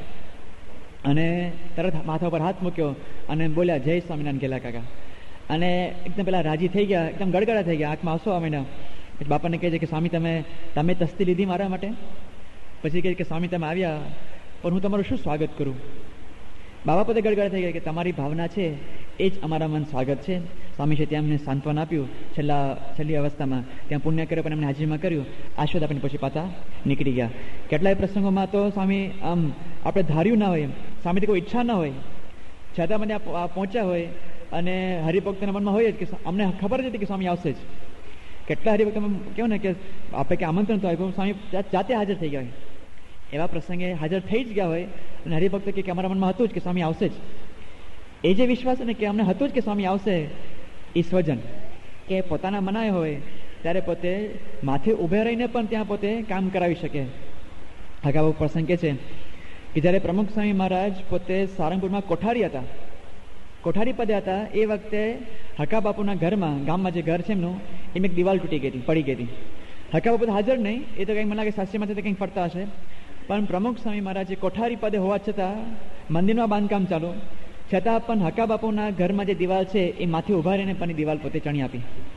અને તરત માથા પર હાથ મૂક્યો અને બોલ્યા જય સ્વામિનારાયણ ઘેલા કાકા. અને એકદમ પેલા રાજી થઈ ગયા, એકદમ ગડગડા થઈ ગયા, આંખમાં આંસુ આવીને. પછી બાપાને કહે છે કે સ્વામી તમે તમે તસ્તી લીધી મારા માટે? પછી કહે કે સ્વામી તમે આવ્યા પણ હું તમારું શું સ્વાગત કરું? બાબા પોતે ગડગડા થઈ ગયા કે તમારી ભાવના છે એ જ અમારા મન સ્વાગત છે. સ્વામી છે ત્યાં અમને સાંત્વન આપ્યું છેલ્લા છેલ્લી અવસ્થામાં, ત્યાં પુણ્ય કર્યો પણ એમને હાજરીમાં કર્યું, આશીર્વાદ આપીને પછી પાછા નીકળી ગયા. કેટલાય પ્રસંગોમાં તો સ્વામી આમ આપણે ધાર્યું ના હોય, સ્વામીથી કોઈ ઈચ્છા ના હોય, છતાં મને પહોંચ્યા હોય અને હરિભક્તના મનમાં હોય જ કે અમને ખબર જ હતી કે સ્વામી આવશે જ. કેટલા હરિભક્ત કેવું ને કે આપણે કે આમંત્રણ તો આપ્યું, સ્વામી જાતે હાજર થઈ ગયા હોય, એવા પ્રસંગે હાજર થઈ જ ગયા હોય અને હરિભક્ત કે અમારા મનમાં હતું જ કે સ્વામી આવશે જ. એ જે વિશ્વાસ ને કે અમને હતું જ કે સ્વામી આવશે, એ સ્વજન કે પોતાના મનાય હોય ત્યારે પોતે માથે ઊભે રહીને પણ ત્યાં પોતે કામ કરાવી શકે. અગાઉ પ્રસંગ કે છે કે જ્યારે પ્રમુખ સ્વામી મહારાજ પોતે સારંગપુરમાં કોઠારી હતા, કોઠારી પદે હતા, એ વખતે હકા બાપુના ઘરમાં, ગામમાં જે ઘર છે એમનું, એમ એક દિવાલ તૂટી ગઈ હતી, પડી ગઈ હતી. હકા બાપુ હાજર નહીં, એ તો કંઈક મને લાગે શાસ્ત્રીમાંથી કંઈક ફરતા હશે, પણ પ્રમુખ સ્વામી મહારાજે કોઠારી પદે હોવા છતાં મંદિરમાં બાંધકામ ચાલુ, છતાં પણ હકા બાપુના ઘરમાં જે દિવાલ છે એ માથે ઉભા રહીને પણ દિવાલ પોતે ચણી આપી.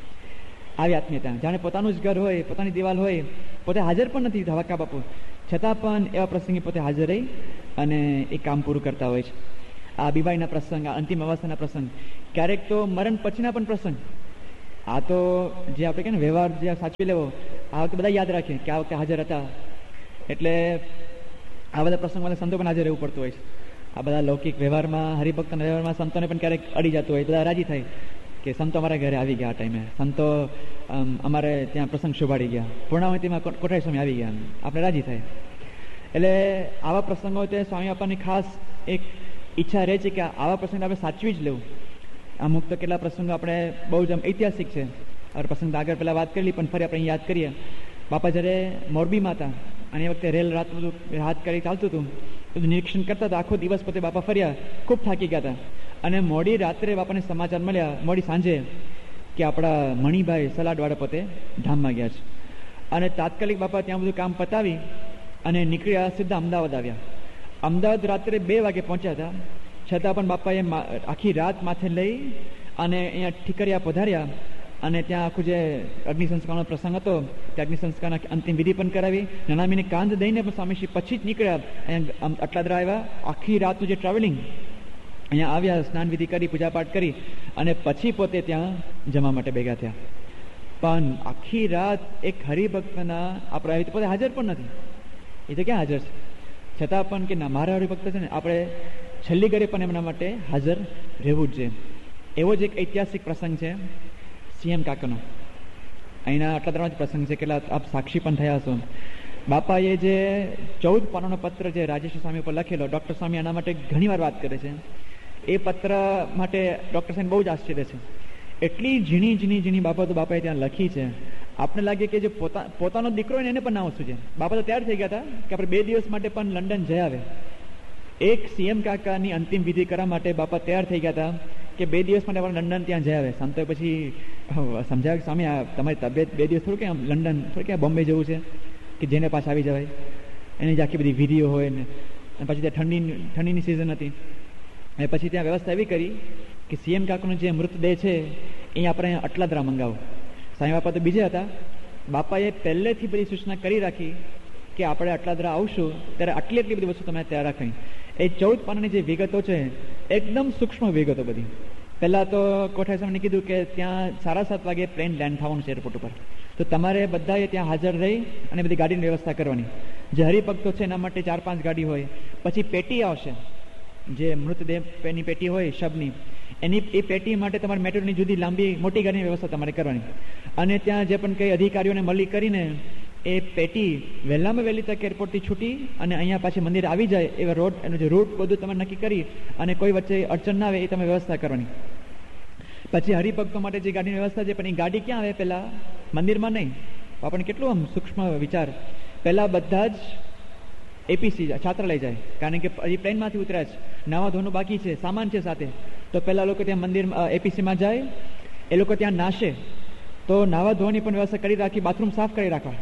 આવી આત્મીયતા, જાણે પોતાનું જ ઘર હોય, પોતાની દિવાલ હોય, પોતે હાજર પણ નથી હકા બાપુ, છતાં પણ એવા પ્રસંગે પોતે હાજર રહી અને એ કામ પૂરું કરતા હોય છે. આ બીમારીના પ્રસંગ, આ અંતિમ અવસ્થાના પ્રસંગ, ક્યારેક તો મરણ પછીના પણ પ્રસંગ. આ તો જે આપણે કહે ને વ્યવહાર જે સાચવી લેવો, આ વખતે બધા યાદ રાખીએ કે આ વખતે હાજર હતા, એટલે આ બધા પ્રસંગોમાં સંતો પણ હાજર રહેવું પડતું હોય છે. આ બધા લૌકિક વ્યવહારમાં, હરિભક્તના વ્યવહારમાં સંતોને પણ ક્યારેક અડી જતું હોય, બધા રાજી થાય કે સંતો અમારા ઘરે આવી ગયા, આ ટાઈમે સંતો અમારે ત્યાં પ્રસંગ શોભાડી ગયા, પૂર્ણાવતીમાં કોઠારી સ્વામી આવી ગયા, આપણે રાજી થાય. એટલે આવા પ્રસંગો તે સ્વામી બાપાની ખાસ એક ઈચ્છા રહે છે કે આવા પ્રસંગ આપણે સાચવી જ લેવું. અમુક તો કેટલા પ્રસંગો આપણે બહુ જ ઐતિહાસિક છે, આ પ્રસંગ આગળ પહેલાં વાત કરેલી પણ ફરી આપણે યાદ કરીએ. બાપા જ્યારે મોરબીમાં હતા અને એ વખતે રેલ રાત બધું હાથ કરી ચાલતું હતું, બધું નિરીક્ષણ કરતા હતા. આખો દિવસ પોતે બાપા ફર્યા, ખૂબ થાકી ગયા હતા. અને મોડી રાત્રે બાપાને સમાચાર મળ્યા, મોડી સાંજે, કે આપણા મણિભાઈ સલાડવાળા પોતે ધામમાં ગયા છે. અને તાત્કાલિક બાપા ત્યાં બધું કામ પતાવી અને નીકળ્યા, સીધા અમદાવાદ આવ્યા. અમદાવાદ રાત્રે બે વાગે પહોંચ્યા હતા, છતાં પણ બાપાએ આખી રાત માથે લઈ અને અહીંયા ઠીકરિયા પધાર્યા. અને ત્યાં આખું જે અગ્નિ સંસ્કારનો પ્રસંગ હતો તે અગ્નિ સંસ્કારના અંતિમ વિધિ પણ કરાવી. નનામીને કાંધ દઈને પણ સ્વામીશ્રી પછી જ નીકળ્યા, અહીંયા અટલાદરા આવ્યા. આખી રાતનું જે ટ્રાવેલિંગ, અહીંયા આવ્યા, સ્નાન વિધિ કરી, પૂજાપાઠ કરી અને પછી પોતે ત્યાં જમવા માટે ભેગા થયા. પણ આખી રાત એક હરિભક્તના આપણે પોતે હાજર પણ નથી, એ તો ક્યાં હાજર છે, છતાં પણ કે ના મારા હરિભક્ત છે ને, આપણે છેલ્લી ઘડી પણ એમના માટે હાજર રહેવું જ છે. એવો જ એક ઐતિહાસિક પ્રસંગ છે સીએમ કાકાનો. અહીંના અટલાદરાનો જ પ્રસંગ છે, કેટલા આપ સાક્ષી પણ થયા હશો. બાપાએ જે ચૌદ પાનાનો પત્ર જે રાજેશ સ્વામી ઉપર લખેલો, ડૉક્ટર સ્વામી આના માટે ઘણી વાર વાત કરે છે. એ પત્ર માટે ડૉક્ટર સ્વામી બહુ જ આશ્ચર્ય છે. એટલી ઝીણી ઝીણી ઝીણી બાબતો બાપાએ ત્યાં લખી છે, આપણે લાગે કે જે પોતા પોતાનો દીકરો હોય ને એને પણ ના ઓછું છે. બાપા તો તૈયાર થઈ ગયા હતા કે આપણે બે દિવસ માટે પણ લંડન જઈ આવે. એક સીએમ કાકાની અંતિમ વિધિ કરવા માટે બાપા તૈયાર થઈ ગયા હતા કે બે દિવસ માટે આપણે લંડન ત્યાં જઈ આવે. સંતોએ પછી સમજાવ્યું કે સ્વામી આ તમારી તબિયત બે દિવસ થોડું કે આમ લંડન થોડું કે બોમ્બે જવું છે કે જેને પાછા આવી જવાય, એની જ આખી બધી વિધિઓ હોય ને. પછી ત્યાં ઠંડી ઠંડીની સિઝન હતી, અને પછી ત્યાં વ્યવસ્થા એવી કરી કે સીએમ કાકાનો જે મૃતદેહ છે એ આપણે અટલાદરા મંગાવો. સ્વામી બાપા તો બીજે હતા. બાપાએ પહેલેથી બધી સૂચના કરી રાખી કે આપણે અટલાદરા આવશું ત્યારે આટલી એટલી બધી વસ્તુ તમે તૈયાર રાખવી. એ ચૌદ પાનાની જે વિગતો છે એકદમ સૂક્ષ્મ વિગતો બધી. પહેલાં તો કોઠારી સાહેબને કીધું કે ત્યાં સાડા સાત વાગે પ્લેન લેન્ડ થવાનું છે એરપોર્ટ ઉપર, તો તમારે બધાએ ત્યાં હાજર રહી અને બધી ગાડીની વ્યવસ્થા કરવાની. જે હરિભક્તો છે એના માટે ચાર પાંચ ગાડી હોય. પછી પેટી આવશે, જે મૃતદેહની પેટી હોય શબની, એની એ પેટી માટે તમારે મેટ્રોની જુદી લાંબી મોટી ગાડીની વ્યવસ્થા તમારે કરવાની. અને ત્યાં જે પણ કંઈ અધિકારીઓને મળી કરીને એ પેટી વહેલામાં વહેલી તક એરપોર્ટથી છૂટી અને અહીંયા પાછી મંદિર આવી જાય એવા રોડ, એનું જે રૂટ બધું તમે નક્કી કરી અને કોઈ વચ્ચે અડચણ ના આવે એ તમે વ્યવસ્થા કરવાની. પછી હરિભક્તો માટે જે ગાડીની વ્યવસ્થા છે, પણ એ ગાડી ક્યાં આવે, પહેલાં મંદિરમાં નહીં. આપણને કેટલું આમ સૂક્ષ્મ વિચાર, પહેલાં બધા જ એપીસી છાત્રાલય જાય, કારણ કે હજી પ્લેનમાંથી ઉતર્યા છે, નવા ધોનું બાકી છે, સામાન છે સાથે. તો પહેલાં લોકો ત્યાં મંદિર એપીસીમાં જાય, એ લોકો ત્યાં નાશે, તો નાવા ધોવાની પણ વ્યવસ્થા કરી રાખી, બાથરૂમ સાફ કરી રાખવા.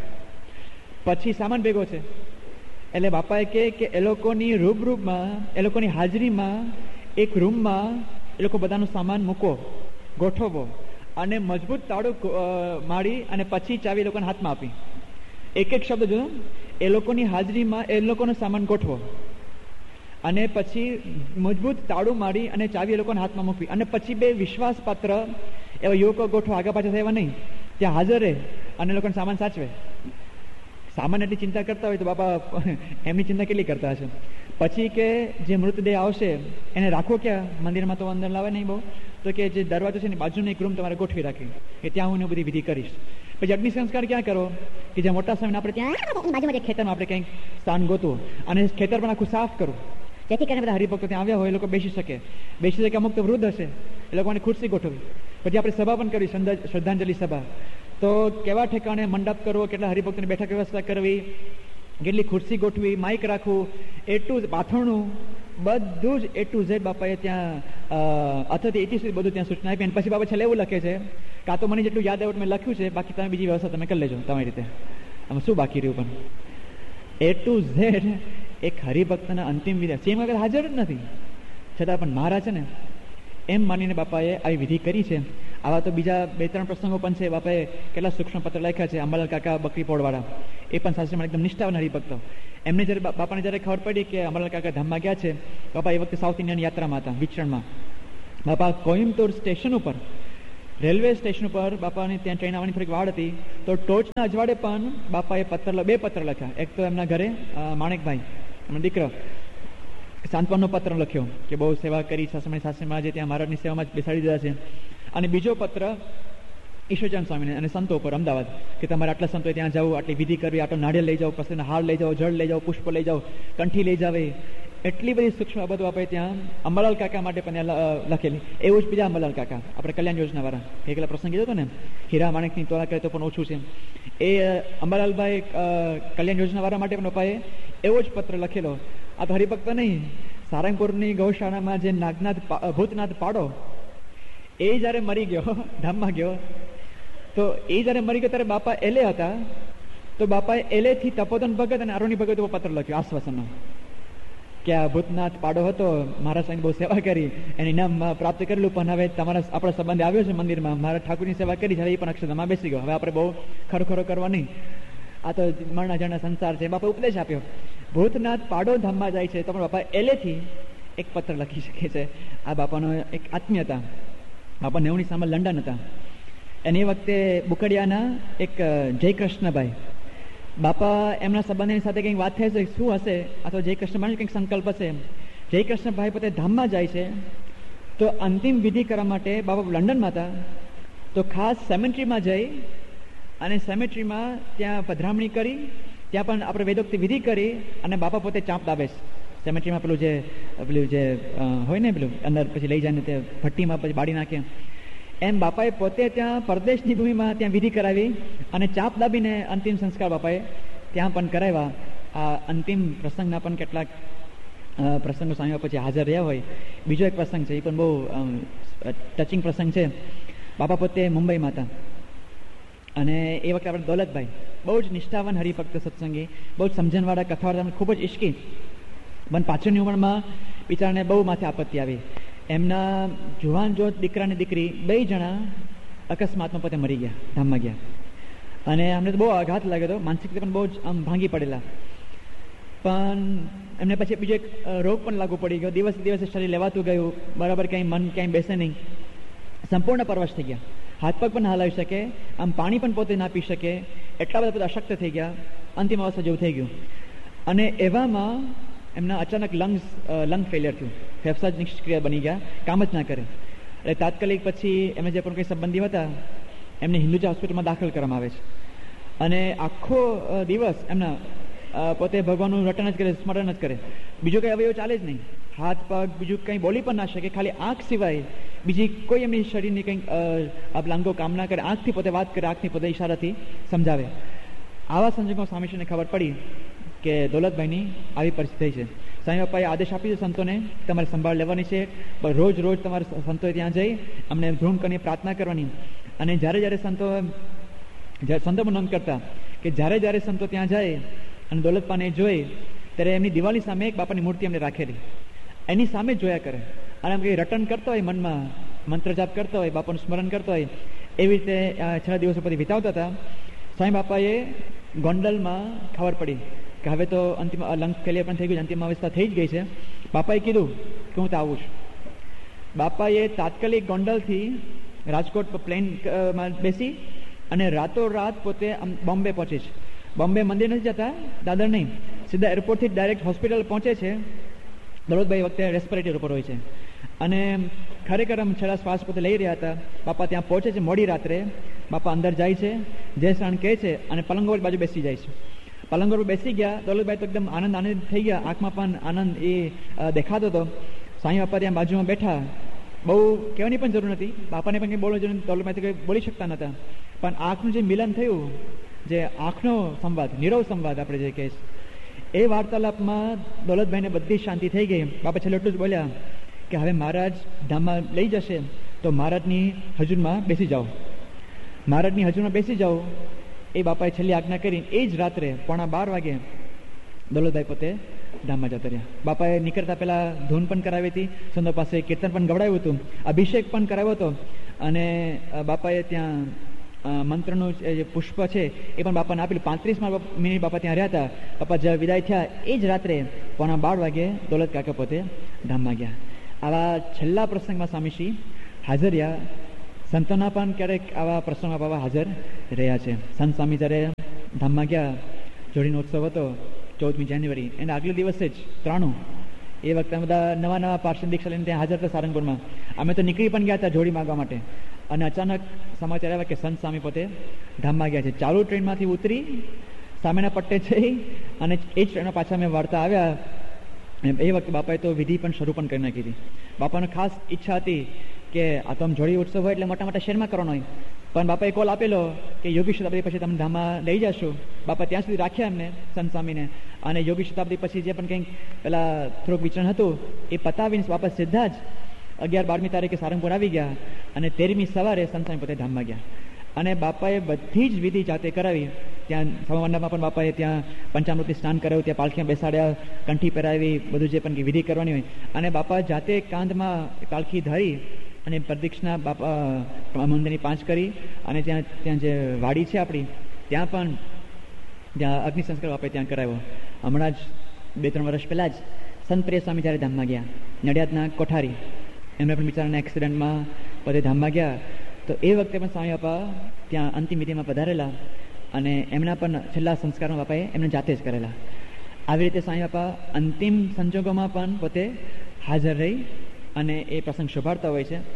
પછી સામાન ભેગો છે એટલે બાપાએ કહે કે એ લોકોની રૂબરૂમાં, એ લોકોની હાજરીમાં એક રૂમમાં એ લોકો બધાનો સામાન મૂકો, ગોઠવો અને મજબૂત તાળું મારી અને પછી ચાવી લોકોના હાથમાં આપી. એક એક શબ્દ જો, એ લોકોની હાજરીમાં એ લોકોનો સામાન ગોઠવો અને પછી મજબૂત તાળું મારી અને ચાવી એ લોકોના હાથમાં મૂકવી. અને પછી બે વિશ્વાસપાત્ર એવા યુવકો ગોઠવો, આગા પાછા થવા નહીં, ત્યાં હાજર રહે અને એ લોકોનો સામાન સાચવે. સામાન્ય એટલી ચિંતા કરતા હોય તો બાપા એમની ચિંતા કેટલી કરતા હશે. પછી કે જે મૃતદેહ આવશે એને રાખો ક્યાં, મંદિરમાં તો અંદર લાવે નહીં બહુ, તો કે જે દરવાજો છે એની બાજુનો એક રૂમ તમારે ગોઠવી રાખી કે ત્યાં હું બધી વિધિ કરીશ. પછી અગ્નિ સંસ્કાર ક્યાં કરો કે જ્યાં મોટા સમયને આપણે ત્યાં બાજુમાં ખેતરમાં આપણે કંઈક સ્થાન ગોતવું અને ખેતર પણ આખું સાફ કરવું, જેથી કરીને બધા હરિભક્તો ત્યાં આવ્યા હોય એ લોકો બેસી શકે. બેસી શકે અમુક તો વૃદ્ધ હશે, એ લોકોને ખુરશી ગોઠવી. પછી આપણે સભા પણ કરવી, શ્રદ્ધાંજલિ સભા. તો કેવા ઠેકાણે મંડપ કરવો, કેટલા હરિભક્તોની બેઠક વ્યવસ્થા કરવી, કેટલી ખુરશી ગોઠવી, માઇક રાખવું, એ ટુ બાથણું બધું જ એ ટુ ઝેડ બાપાએ ત્યાં અથથી એટી સુધી બધું ત્યાં સૂચના આપી. અને પછી બાપા છેલ્લે એવું લખે છે, કાં તો મને જેટલું યાદ આવ્યું મેં લખ્યું છે, બાકી તમે બીજી વ્યવસ્થા તમે કરી લેજો તમારી રીતે. આમાં શું બાકી રહ્યું? પણ એ ટુ ઝેડ એક હરિભક્તના અંતિમ વિધિ સેમ આગળ હાજર જ નથી, છતાં પણ મહારાજ છે ને એમ માનીને બાપાએ આવી વિધિ કરી છે. આવા તો બીજા બે ત્રણ પ્રસંગો પણ છે. બાપાએ કેટલા સૂક્ષ્મ પત્ર લખ્યા છે. અંબાલાલ કાકા બકરી પોળવાળા, એ પણ શાસ્ત્રીમાં એકદમ નિષ્ઠાવાન હરિભક્તો. એમને જ્યારે બાપાને જ્યારે ખબર પડી કે અંબાલાલ કાકા ધામમાં ગયા છે, બાપા એ વખતે સાઉથ ઇન્ડિયન યાત્રામાં હતા, વિચરણમાં. બાપા કોઇમ્બતુર સ્ટેશન ઉપર, રેલવે સ્ટેશન ઉપર બાપાની ત્યાં ટ્રેન આવવાની થોડીક વાડ હતી, તો ટોચના અજવાડે પણ બાપાએ પત્ર બે પત્ર લખ્યા. એક તો એમના ઘરે માણેકભાઈ એમનો દીકરો સાંત્વનનો પત્ર લખ્યો કે બહુ સેવા કરી, સાસમણી સાસરીમાં જે ત્યાં મહારાજની સેવામાં જ બેસાડી દીધા છે. અને બીજો પત્ર ઈશ્વરચંદ સ્વામીને અને સંતો પર અમદાવાદ કે તમારે આટલા સંતોએ ત્યાં જવું, આટલી વિધિ કરવી, આટલો નાળિયેર લઈ જાઓ, પછી હાર લઈ જાઓ, જળ લઈ જાઓ, પુષ્પ લઈ જાઓ, કંઠી લઈ જાવે, એટલી બધી સૂક્ષ્મ બાબતો આપણે ત્યાં અંબાલાલ કાકા માટે પણ લખેલી. એવું જ બીજા અંબાલાલ કાકા આપણે કલ્યાણ યોજના વાળા એકલા પ્રસંગ કીધો હતો ને, હીરા માણેકની તોલા કરે તો પણ ઓછું છે, એ અંબાલાલભાઈ કલ્યાણ યોજના વાળા માટે પણ પપ્પાએ એવો જ પત્ર લખેલો. આ તો હરિભક્ત નહીં, સારંગપુરની ગૌશાળામાં જે નાગનાથ ભૂતનાથ પાડો એ જયારે મરી ગયો, ધામમાં ગયો, તો એ જયારે મરી ગયો ત્યારે બાપા એલે હતા, તો બાપાએ એલેથી તપોધન ભગત અને અરુણી ભગત પત્ર લખ્યો આશ્વાસનનો કે આ ભૂતનાથ પાડો હતો, મારા સાહેબ બહુ સેવા કરી, એને ઇનામ પ્રાપ્ત કરેલું, પણ હવે તમારા આપણા સંબંધે આવ્યો છે મંદિરમાં, મારા ઠાકુરની સેવા કરી, હવે એ પણ અક્ષરધામમાં બેસી ગયો, હવે આપણે બહુ ખરો ખરો કરવા નહીં, આ તો મરણા જણા સંસાર છે. બાપા ઉપદેશ આપ્યો, ભૂતનાથ પાડો ધામમાં જાય છે તો પણ બાપા એલેથી એક પત્ર લખી શકે છે. આ બાપાનો એક આત્મીયતા. બાપા નેવની સામે લંડન હતા, અને એ વખતે બુકડિયાના એક જયકૃષ્ણભાઈ, બાપા એમના સંબંધની સાથે કંઈક વાત થાય છે, શું હશે, અથવા જયકૃષ્ણભાઈ કંઈક સંકલ્પ હશે. જયકૃષ્ણભાઈ પોતે ધામમાં જાય છે, તો અંતિમ વિધિ કરવા માટે બાપા લંડનમાં હતા, તો ખાસ સેમેન્ટ્રીમાં જઈ અને સેમેટ્રીમાં ત્યાં પધરામણી કરી, ત્યાં પણ આપણે વેદોક્તિ વિધિ કરી, અને બાપા પોતે ચાંપ દાબે છે સેમેટ્રીમાં, પેલું જે પેલું જે હોય ને પેલું અંદર પછી લઈ જાય ને તે ભઠ્ઠીમાં પછી બાળી નાખે, એમ બાપાએ પોતે ત્યાં પરદેશની ભૂમિમાં ત્યાં વિધિ કરાવી અને ચાપ દાબીને અંતિમ સંસ્કાર બાપાએ ત્યાં પણ કરાવ્યા. આ અંતિમ પ્રસંગના પણ કેટલાક પ્રસંગો સ્વામી પછી હાજર રહ્યા હોય. બીજો એક પ્રસંગ છે, એ પણ બહુ ટચિંગ પ્રસંગ છે. બાપા પોતે મુંબઈમાં હતા, અને એ વખતે આપણે દોલતભાઈ બહુ જ નિષ્ઠાવાન હરિભક્ત સત્સંગી, બહુ જ સમજણવાળા, કથાવાળા, ખૂબ જ ઇશ્કી, પણ પાછળની ઉંમરમાં બિચારાને બહુ માથે આપત્તિ આવી. એમના જુવાન જોત દીકરા અને દીકરી બે જણા અકસ્માતમાં પોતે મરી ગયા, ધામમાં ગયા, અને અમને તો બહુ આઘાત લાગ્યો હતો, માનસિક રીતે પણ બહુ જ આમ ભાંગી પડેલા. પણ એમને પછી બીજો એક રોગ પણ લાગુ પડી ગયો, દિવસે દિવસે શરીર લેવાતું ગયું, બરાબર ક્યાંય મન ક્યાંય બેસે નહીં, સંપૂર્ણ પરવશ થઈ ગયા, હાથ પગ પણ હલાવી શકે, આમ પાણી પણ પોતે ના પી શકે, એટલા બધા બધા અશક્ત થઈ ગયા, અંતિમ અવસ્થા જેવું થઈ ગયું. અને એવામાં એમના અચાનક લંગ્સ લંગ ફેલિયર થયું, ફેફસા જ નિષ્ક્રિય બની ગયા, કામ જ ના કરે. એટલે તાત્કાલિક પછી એમને જે પણ કંઈ સંબંધી હતા એમને હિન્દુજા હોસ્પિટલમાં દાખલ કરવામાં આવે છે, અને આખો દિવસ એમના પોતે ભગવાનનું રટન જ કરે, સ્મરણ જ કરે, બીજું કંઈ અવયવ ચાલે જ નહીં, હાથ પગ બીજું કંઈ બોલી પણ ના શકે, ખાલી આંખ સિવાય બીજી કોઈ એમની શરીરની કંઈક અંગો કામ ના કરે, આંખથી પોતે વાત કરે, આંખથી પોતે ઇશારાથી સમજાવે. આવા સંજોગોમાં સ્વામીશ્રીને ખબર પડી કે દોલતભાઈની આવી પરિસ્થિતિ છે. સ્વામી બાપાએ આદેશ આપી છે સંતોને, તમારે સંભાળ લેવાની છે, રોજ રોજ તમારે સંતોએ ત્યાં જઈ અમને ધૂન કરીને પ્રાર્થના કરવાની. અને જ્યારે જ્યારે સંતો સંતોમાં નોંધ કરતા કે જ્યારે જ્યારે સંતો ત્યાં જાય અને દોલતપાને જોઈ, ત્યારે એમની દિવાલની સામે એક બાપાની મૂર્તિ એમને રાખેલી, એની સામે જોયા કરે, અને એમ કંઈ રટન કરતો હોય, મનમાં મંત્ર જાપ કરતો હોય, બાપાનું સ્મરણ કરતો હોય, એવી રીતે છેલ્લા દિવસો પછી વિતાવતા હતા. સ્વામી બાપાએ ગોંડલમાં ખબર પડી કે હવે તો અંતિમ લંગ ફેલિયર પણ થઈ ગયું, અંતિમ અવસ્થા થઈ જ ગઈ છે. બાપાએ કીધું કે હું તો આવું છું. બાપાએ તાત્કાલિક ગોંડલથી રાજકોટ પ્લેનમાં બેસી અને રાતોરાત પોતે બોમ્બે પહોંચે છે. બોમ્બે મંદિર નથી જતા, દાદર નહીં, સીધા એરપોર્ટથી ડાયરેક્ટ હોસ્પિટલ પહોંચે છે. દોલતભાઈ વખતે રેસ્પિરેટર ઉપર હોય છે, અને ખરેખર આમ છેલ્લા શ્વાસ પોતે લઈ રહ્યા હતા. બાપા ત્યાં પહોંચે છે મોડી રાત્રે, બાપા અંદર જાય છે, જય શ્રાણ કહે છે, અને પલંગોર બાજુ બેસી જાય છે. પલંગોર પર બેસી ગયા, દોલતભાઈ તો એકદમ આનંદ આનંદ થઈ ગયા, આંખમાં પણ આનંદ એ દેખાતો હતો. સ્વામી બાપા ત્યાં બાજુમાં બેઠા, બહુ કહેવાની પણ જરૂર નથી, બાપાને પણ કંઈ બોલવાની જરૂર નથી, દોલતભાઈ તો કંઈ બોલી શકતા નહોતા, પણ આંખનું જે મિલન થયું, જે આંખનો સંવાદ, નીરવ સંવાદ આપણે જે કહીએ, એ વાર્તાલાપમાં દોલતભાઈને બધી શાંતિ થઈ ગઈ. બાપા છેલ્લે એટલું જ બોલ્યા કે હવે મહારાજ ધામમાં લઈ જશે તો મહારાજની હજુરમાં બેસી જાઓ, મહારાજની હજુરમાં બેસી જાઓ, એ બાપાએ છેલ્લી આજ્ઞા કરી. એ જ રાત્રે પોણા બાર વાગે દોલતભાઈ પોતે ધામમાં જતા રહ્યા. બાપાએ નીકળતા પહેલા ધૂન પણ કરાવી હતી, સંતો પાસે કીર્તન પણ ગવડાવ્યું હતું, અભિષેક પણ કરાવ્યો હતો, અને બાપાએ ત્યાં મંત્રનું જે પુષ્પ છે એ પણ બાપાને આપેલું. પાંત્રીસ મિનિટ બાપા ત્યાં રહ્યા હતા. બાપા જ્યાં વિદાય થયા એ જ રાત્રે પોણા બાર વાગે દોલત કાકા પોતે ધામમાં ગયા. આવા છેલ્લા પ્રસંગમાં સ્વામીશ્રી હાજર રહ્યા. સંતોના પણ ક્યારેક આવા પ્રસંગમાં બાબા હાજર રહ્યા છે. સંત સ્વામી જ્યારે ધામમાં ગયા, જોડીનો ઉત્સવ હતો ચૌદમી જાન્યુઆરી, એના આગલે દિવસે જ ત્રાણું, એ વખતે બધા નવા નવા પાર્ષદ દીક્ષા લઈને ત્યાં હાજર હતા સારંગપુરમાં. અમે તો નીકળી પણ ગયા હતા જોડી માગવા માટે, અને અચાનક સમાચાર આવ્યા કે સંત સ્વામી પોતે ધામમાં ગયા છે. ચાલુ ટ્રેનમાંથી ઉતરી સામેના પટ્ટે જઈ અને એ જ ટ્રેનમાં પાછા અમે વાર્તા આવ્યા એ વખતે બાપાએ તો વિધિ પણ શરૂ પણ કરી નાખી હતી. બાપાને ખાસ ઈચ્છા હતી કે આ તો આમ જોડી ઉત્સવ હોય એટલે મોટા મોટા શહેરમાં કરવાનો હોય, પણ બાપાએ કોલ આપેલો કે યોગી શતાબ્દી પછી તમે ધામમાં લઈ જશો. બાપા ત્યાં સુધી રાખ્યા એમને સંત સ્વામીને, અને યોગી શતાબ્દી પછી જે પણ કંઈક પેલા થોડુંક વિચરણ હતું એ પતાવીને બાપા સીધા જ અગિયાર બારમી તારીખે સારંગપુર આવી ગયા, અને તેરમી સવારે સંત સ્વામી પોતે ધામમાં ગયા. અને બાપાએ બધી જ વિધિ જાતે કરાવી. ત્યાં સભામંડપમાં પણ બાપાએ ત્યાં પંચામૃતથી સ્નાન કરાવ્યું, ત્યાં પાલખીમાં બેસાડ્યા, કંઠી પહેરાવી, બધું જે પણ વિધિ કરવાની હોય. અને બાપા જાતે કાંધમાં પાલખી ધરી અને પ્રદક્ષિણા બાપા મંદિરની પાંચ કરી, અને ત્યાં ત્યાં જે વાડી છે આપણી ત્યાં પણ ત્યાં અગ્નિ સંસ્કાર બાપાએ ત્યાં કરાવ્યો. હમણાં જ બે ત્રણ વર્ષ પહેલાં જ સંત પ્રિય સ્વામી જ્યારે ધામમાં ગયા, નડિયાદના કોઠારી, એમને પણ બિચારાના એક્સિડન્ટમાં પોતે ધામમાં ગયા, તો એ વખતે પણ સ્વામી બાપા ત્યાં અંતિમ વિધિમાં પધારેલા, અને એમના પણ છેલ્લા સંસ્કારમાં બાપાએ એમને જાતે જ કરેલા. આવી રીતે સ્વામી બાપા અંતિમ સંજોગોમાં પણ પોતે હાજર રહી અને એ પ્રસંગ શોભાડતા હોય છે.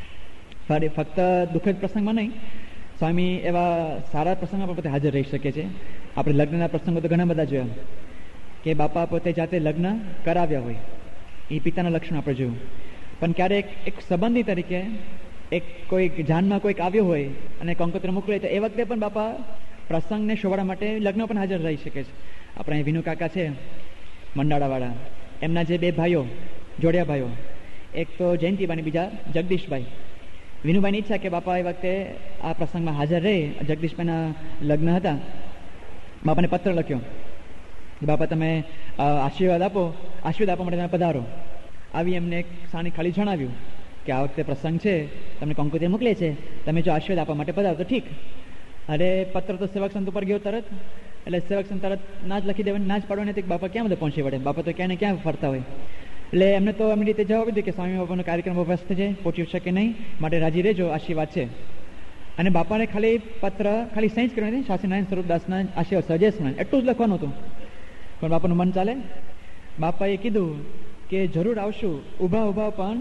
ફક્ત દુઃખદ પ્રસંગમાં નહીં, સ્વામી એવા સારા પ્રસંગમાં પણ પોતે હાજર રહી શકે છે. આપણે લગ્નના પ્રસંગો તો ઘણા બધા જોયા કે બાપા પોતે જાતે લગ્ન કરાવ્યા હોય, એ પિતાના લક્ષણ આપણે જોયું. પણ ક્યારેક એક સંબંધી તરીકે એક કોઈ જાનમાં કોઈક આવ્યો હોય અને કંકોત્રી મોકલે, તો એ વખતે પણ બાપા પ્રસંગને શોભાડવા માટે લગ્ન પણ હાજર રહી શકે છે. આપણે અહીં વિનુ કાકા છે મંડાળાવાળા, એમના જે બે ભાઈઓ જોડિયા ભાઈઓ, એક તો જયંતિભાઈ, બીજા જગદીશભાઈ. વિનુભાઈની ઈચ્છા કે બાપા એ વખતે આ પ્રસંગમાં હાજર રહે. જગદીશભાઈના લગ્ન હતા. બાપાને પત્ર લખ્યો, બાપા તમે આશીર્વાદ આપો, આશીર્વાદ આપવા માટે તમે પધારો. આવી એમને એક સાની ખાલી જણાવ્યું કે આ વખતે પ્રસંગ છે, તમને કંકોત્રી મોકલે છે, તમે જો આશીર્વાદ આપવા માટે પધારો તો ઠીક. અરે પત્ર તો સેવક સંત ઉપર ગયો તરત, એટલે સેવક સંત તરત ના જ લખી દેવાની, ના જ પાડવાની હતી. બાપા ક્યાં બધા પહોંચી વળે, બાપા તો ક્યાં ને ક્યાં ફરતા હોય. એટલે એમને તો એમની રીતે જવાબ દીધો કે સ્વામી બાપાનો કાર્યક્રમ વ્યસ્ત છે, પહોંચી શકે નહીં, માટે રાજી રહેજો, આશીર્વાદ છે. અને બાપાને ખાલી પત્ર ખાલી સહી જ કરવાની હતી, શાસ્ત્રીનારાયણ સ્વરૂપદાસના આશીર્વાદ સજેશન એટલું જ લખવાનું હતું. પણ બાપાનું મન ચાલે. બાપાએ કીધું કે જરૂર આવશું, ઊભા ઊભા પણ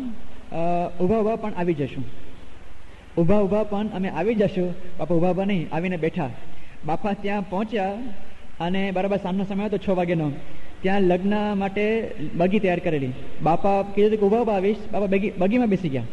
ઊભા ઊભા પણ આવી જશું, ઊભા ઊભા પણ અમે આવી જશું. બાપા ઊભા ઊભા નહીં, આવીને બેઠા. બાપા ત્યાં પહોંચ્યા અને બરાબર સાંજનો સમય હતો, છ વાગ્યાનો. ત્યાં લગ્ન માટે બગી તૈયાર કરેલી. બાપા કીધું કે ઊભા ઊભા આવીશ, બાપા બગી બગીમાં બેસી ગયા.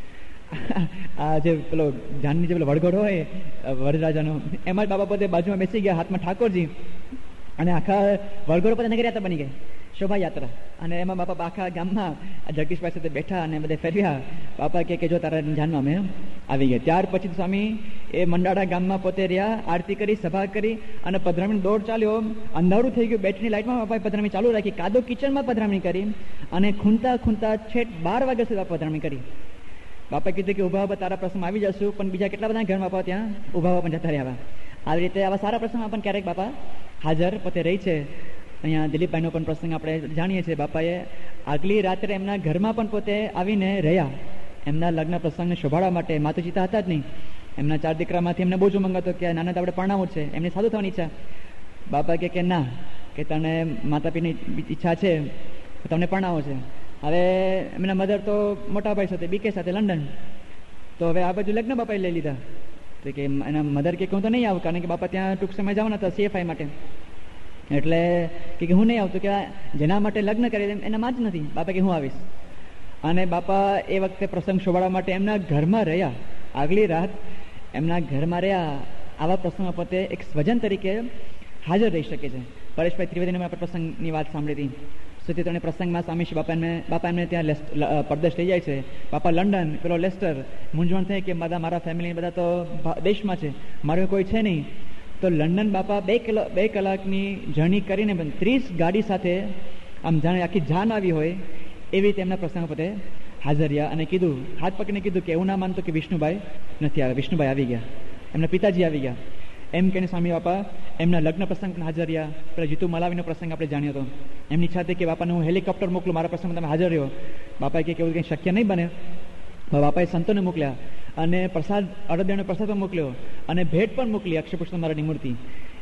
આ જે પેલો જાનની જે પેલો વડગોડ હોય વરરાજાનો, એમાં જ બાપા પોતે બાજુમાં બેસી ગયા, હાથમાં ઠાકોરજી, અને આખા વડગોડ પોતે નગરયાત્રા બની ગઈ, શોભાયાત્રા. અને એમાં બાપા આખા ગામમાં જગદીશભાઈ સાથે બેઠા અને બધે ફેરવ્યા. બાપા કે જો તારા જાનમાં અમે આવી ગયા. ત્યાર પછી સ્વામી એ મંડાળા ગામમાં પોતે રહ્યા, આરતી કરી, સભા કરી, અને પધરામણી દોડ ચાલ્યો. અંધારું થઈ ગયું, બેટરીની લાઇટમાં બાપાએ પધરામણી ચાલુ રાખી, કાદો કિચનમાં પધરામણી કરી, અને ખૂંતા ખૂંતા છેક બાર વાગ્યા સુધી પધરામણી કરી. બાપાએ કીધું કે ઉભા ઉભા તારા પ્રસંગમાં આવી જશું, પણ બીજા કેટલા બધા ઘર બાપા ત્યાં ઉભા ઉભા પણ જતા રહ્યા. આવી રીતે આવા સારા પ્રસંગમાં પણ ક્યારેક બાપા હાજર પોતે રહી છે. અહીંયા દિલીપભાઈનો પણ પ્રસંગ આપણે જાણીએ છીએ. બાપાએ આગલી રાત્રે એમના ઘરમાં પણ પોતે આવીને રહ્યા, એમના લગ્ન પ્રસંગને શોભાડવા માટે. માતુજીતા હતા જ નહીં, એમના ચાર દીકરામાંથી એમને બહુ જ ઉમંગ હતો કે નાના તો આપણે પરણાવવું છે, એમને સાદું થવાની ઈચ્છા. બાપા કે ના, કે તને માતા પિતાની ઈચ્છા છે, તમને પરણાવો છે. હવે એમના મધર તો મોટા ભાઈ સાથે બીકે સાથે લંડન, તો હવે આ બાજુ લગ્ન બાપાએ લઈ લીધા. તો કે એના મધર કે હું તો નહીં આવું, કારણ કે બાપા ત્યાં ટૂંક સમય જવાના હતા સીએફઆઈ માટે, એટલે કે હું નહીં આવતું, કે જેના માટે લગ્ન કરે એના માં જ નથી. બાપા કે હું આવીશ. અને બાપા એ વખતે પ્રસંગ શોભાડવા માટે એમના ઘરમાં રહ્યા, આગલી રાત એમના ઘરમાં રહ્યા. આવા પ્રસંગમાં પોતે એક સ્વજન તરીકે હાજર રહી શકે છે. પરેશભાઈ ત્રિવેદીને આપણે પ્રસંગની વાત સાંભળી હતી. સુચિત્રને પ્રસંગમાં સ્વામી શ્રી બાપા એમને બાપા એમને ત્યાં પરદેશ લઈ જાય છે. બાપા લંડન, પેલો લેસ્ટર, મૂંઝવણ થઈ કે બધા મારા ફેમિલી બધા તો દેશમાં છે, મારું કોઈ છે નહીં. તો લંડન બાપા બે કલાક બે કલાકની જર્ની કરીને પણ ત્રીસ ગાડી સાથે આમ જાણે આખી જાન આવી હોય એવી રીતે એમના પ્રસંગ પોતે હાજર રહ્યા. અને કીધું, હાથ પકડીને કીધું કે એવું ના માનતો કે વિષ્ણુભાઈ નથી આવ્યા, વિષ્ણુભાઈ આવી ગયા, એમના પિતાજી આવી ગયા. એમ કહીને સ્વામી બાપા એમના લગ્ન પ્રસંગ પણ હાજર રહ્યા. પેલા જીતુ મલાવીનો પ્રસંગ આપણે જાણ્યો હતો. એમની ઈચ્છા હતી કે બાપાને હું હેલિકોપ્ટર મોકલું, મારા પ્રસંગમાં તમે હાજર રહ્યો. બાપાએ કે એવું કંઈ શક્ય નહીં બને. બાપાએ સંતોને મોકલ્યા, અને પ્રસાદ અડદિયાનો પ્રસાદ પણ મોકલ્યો, અને ભેટ પણ મોકલી, અક્ષયપુષ્પ મારાની મૂર્તિ.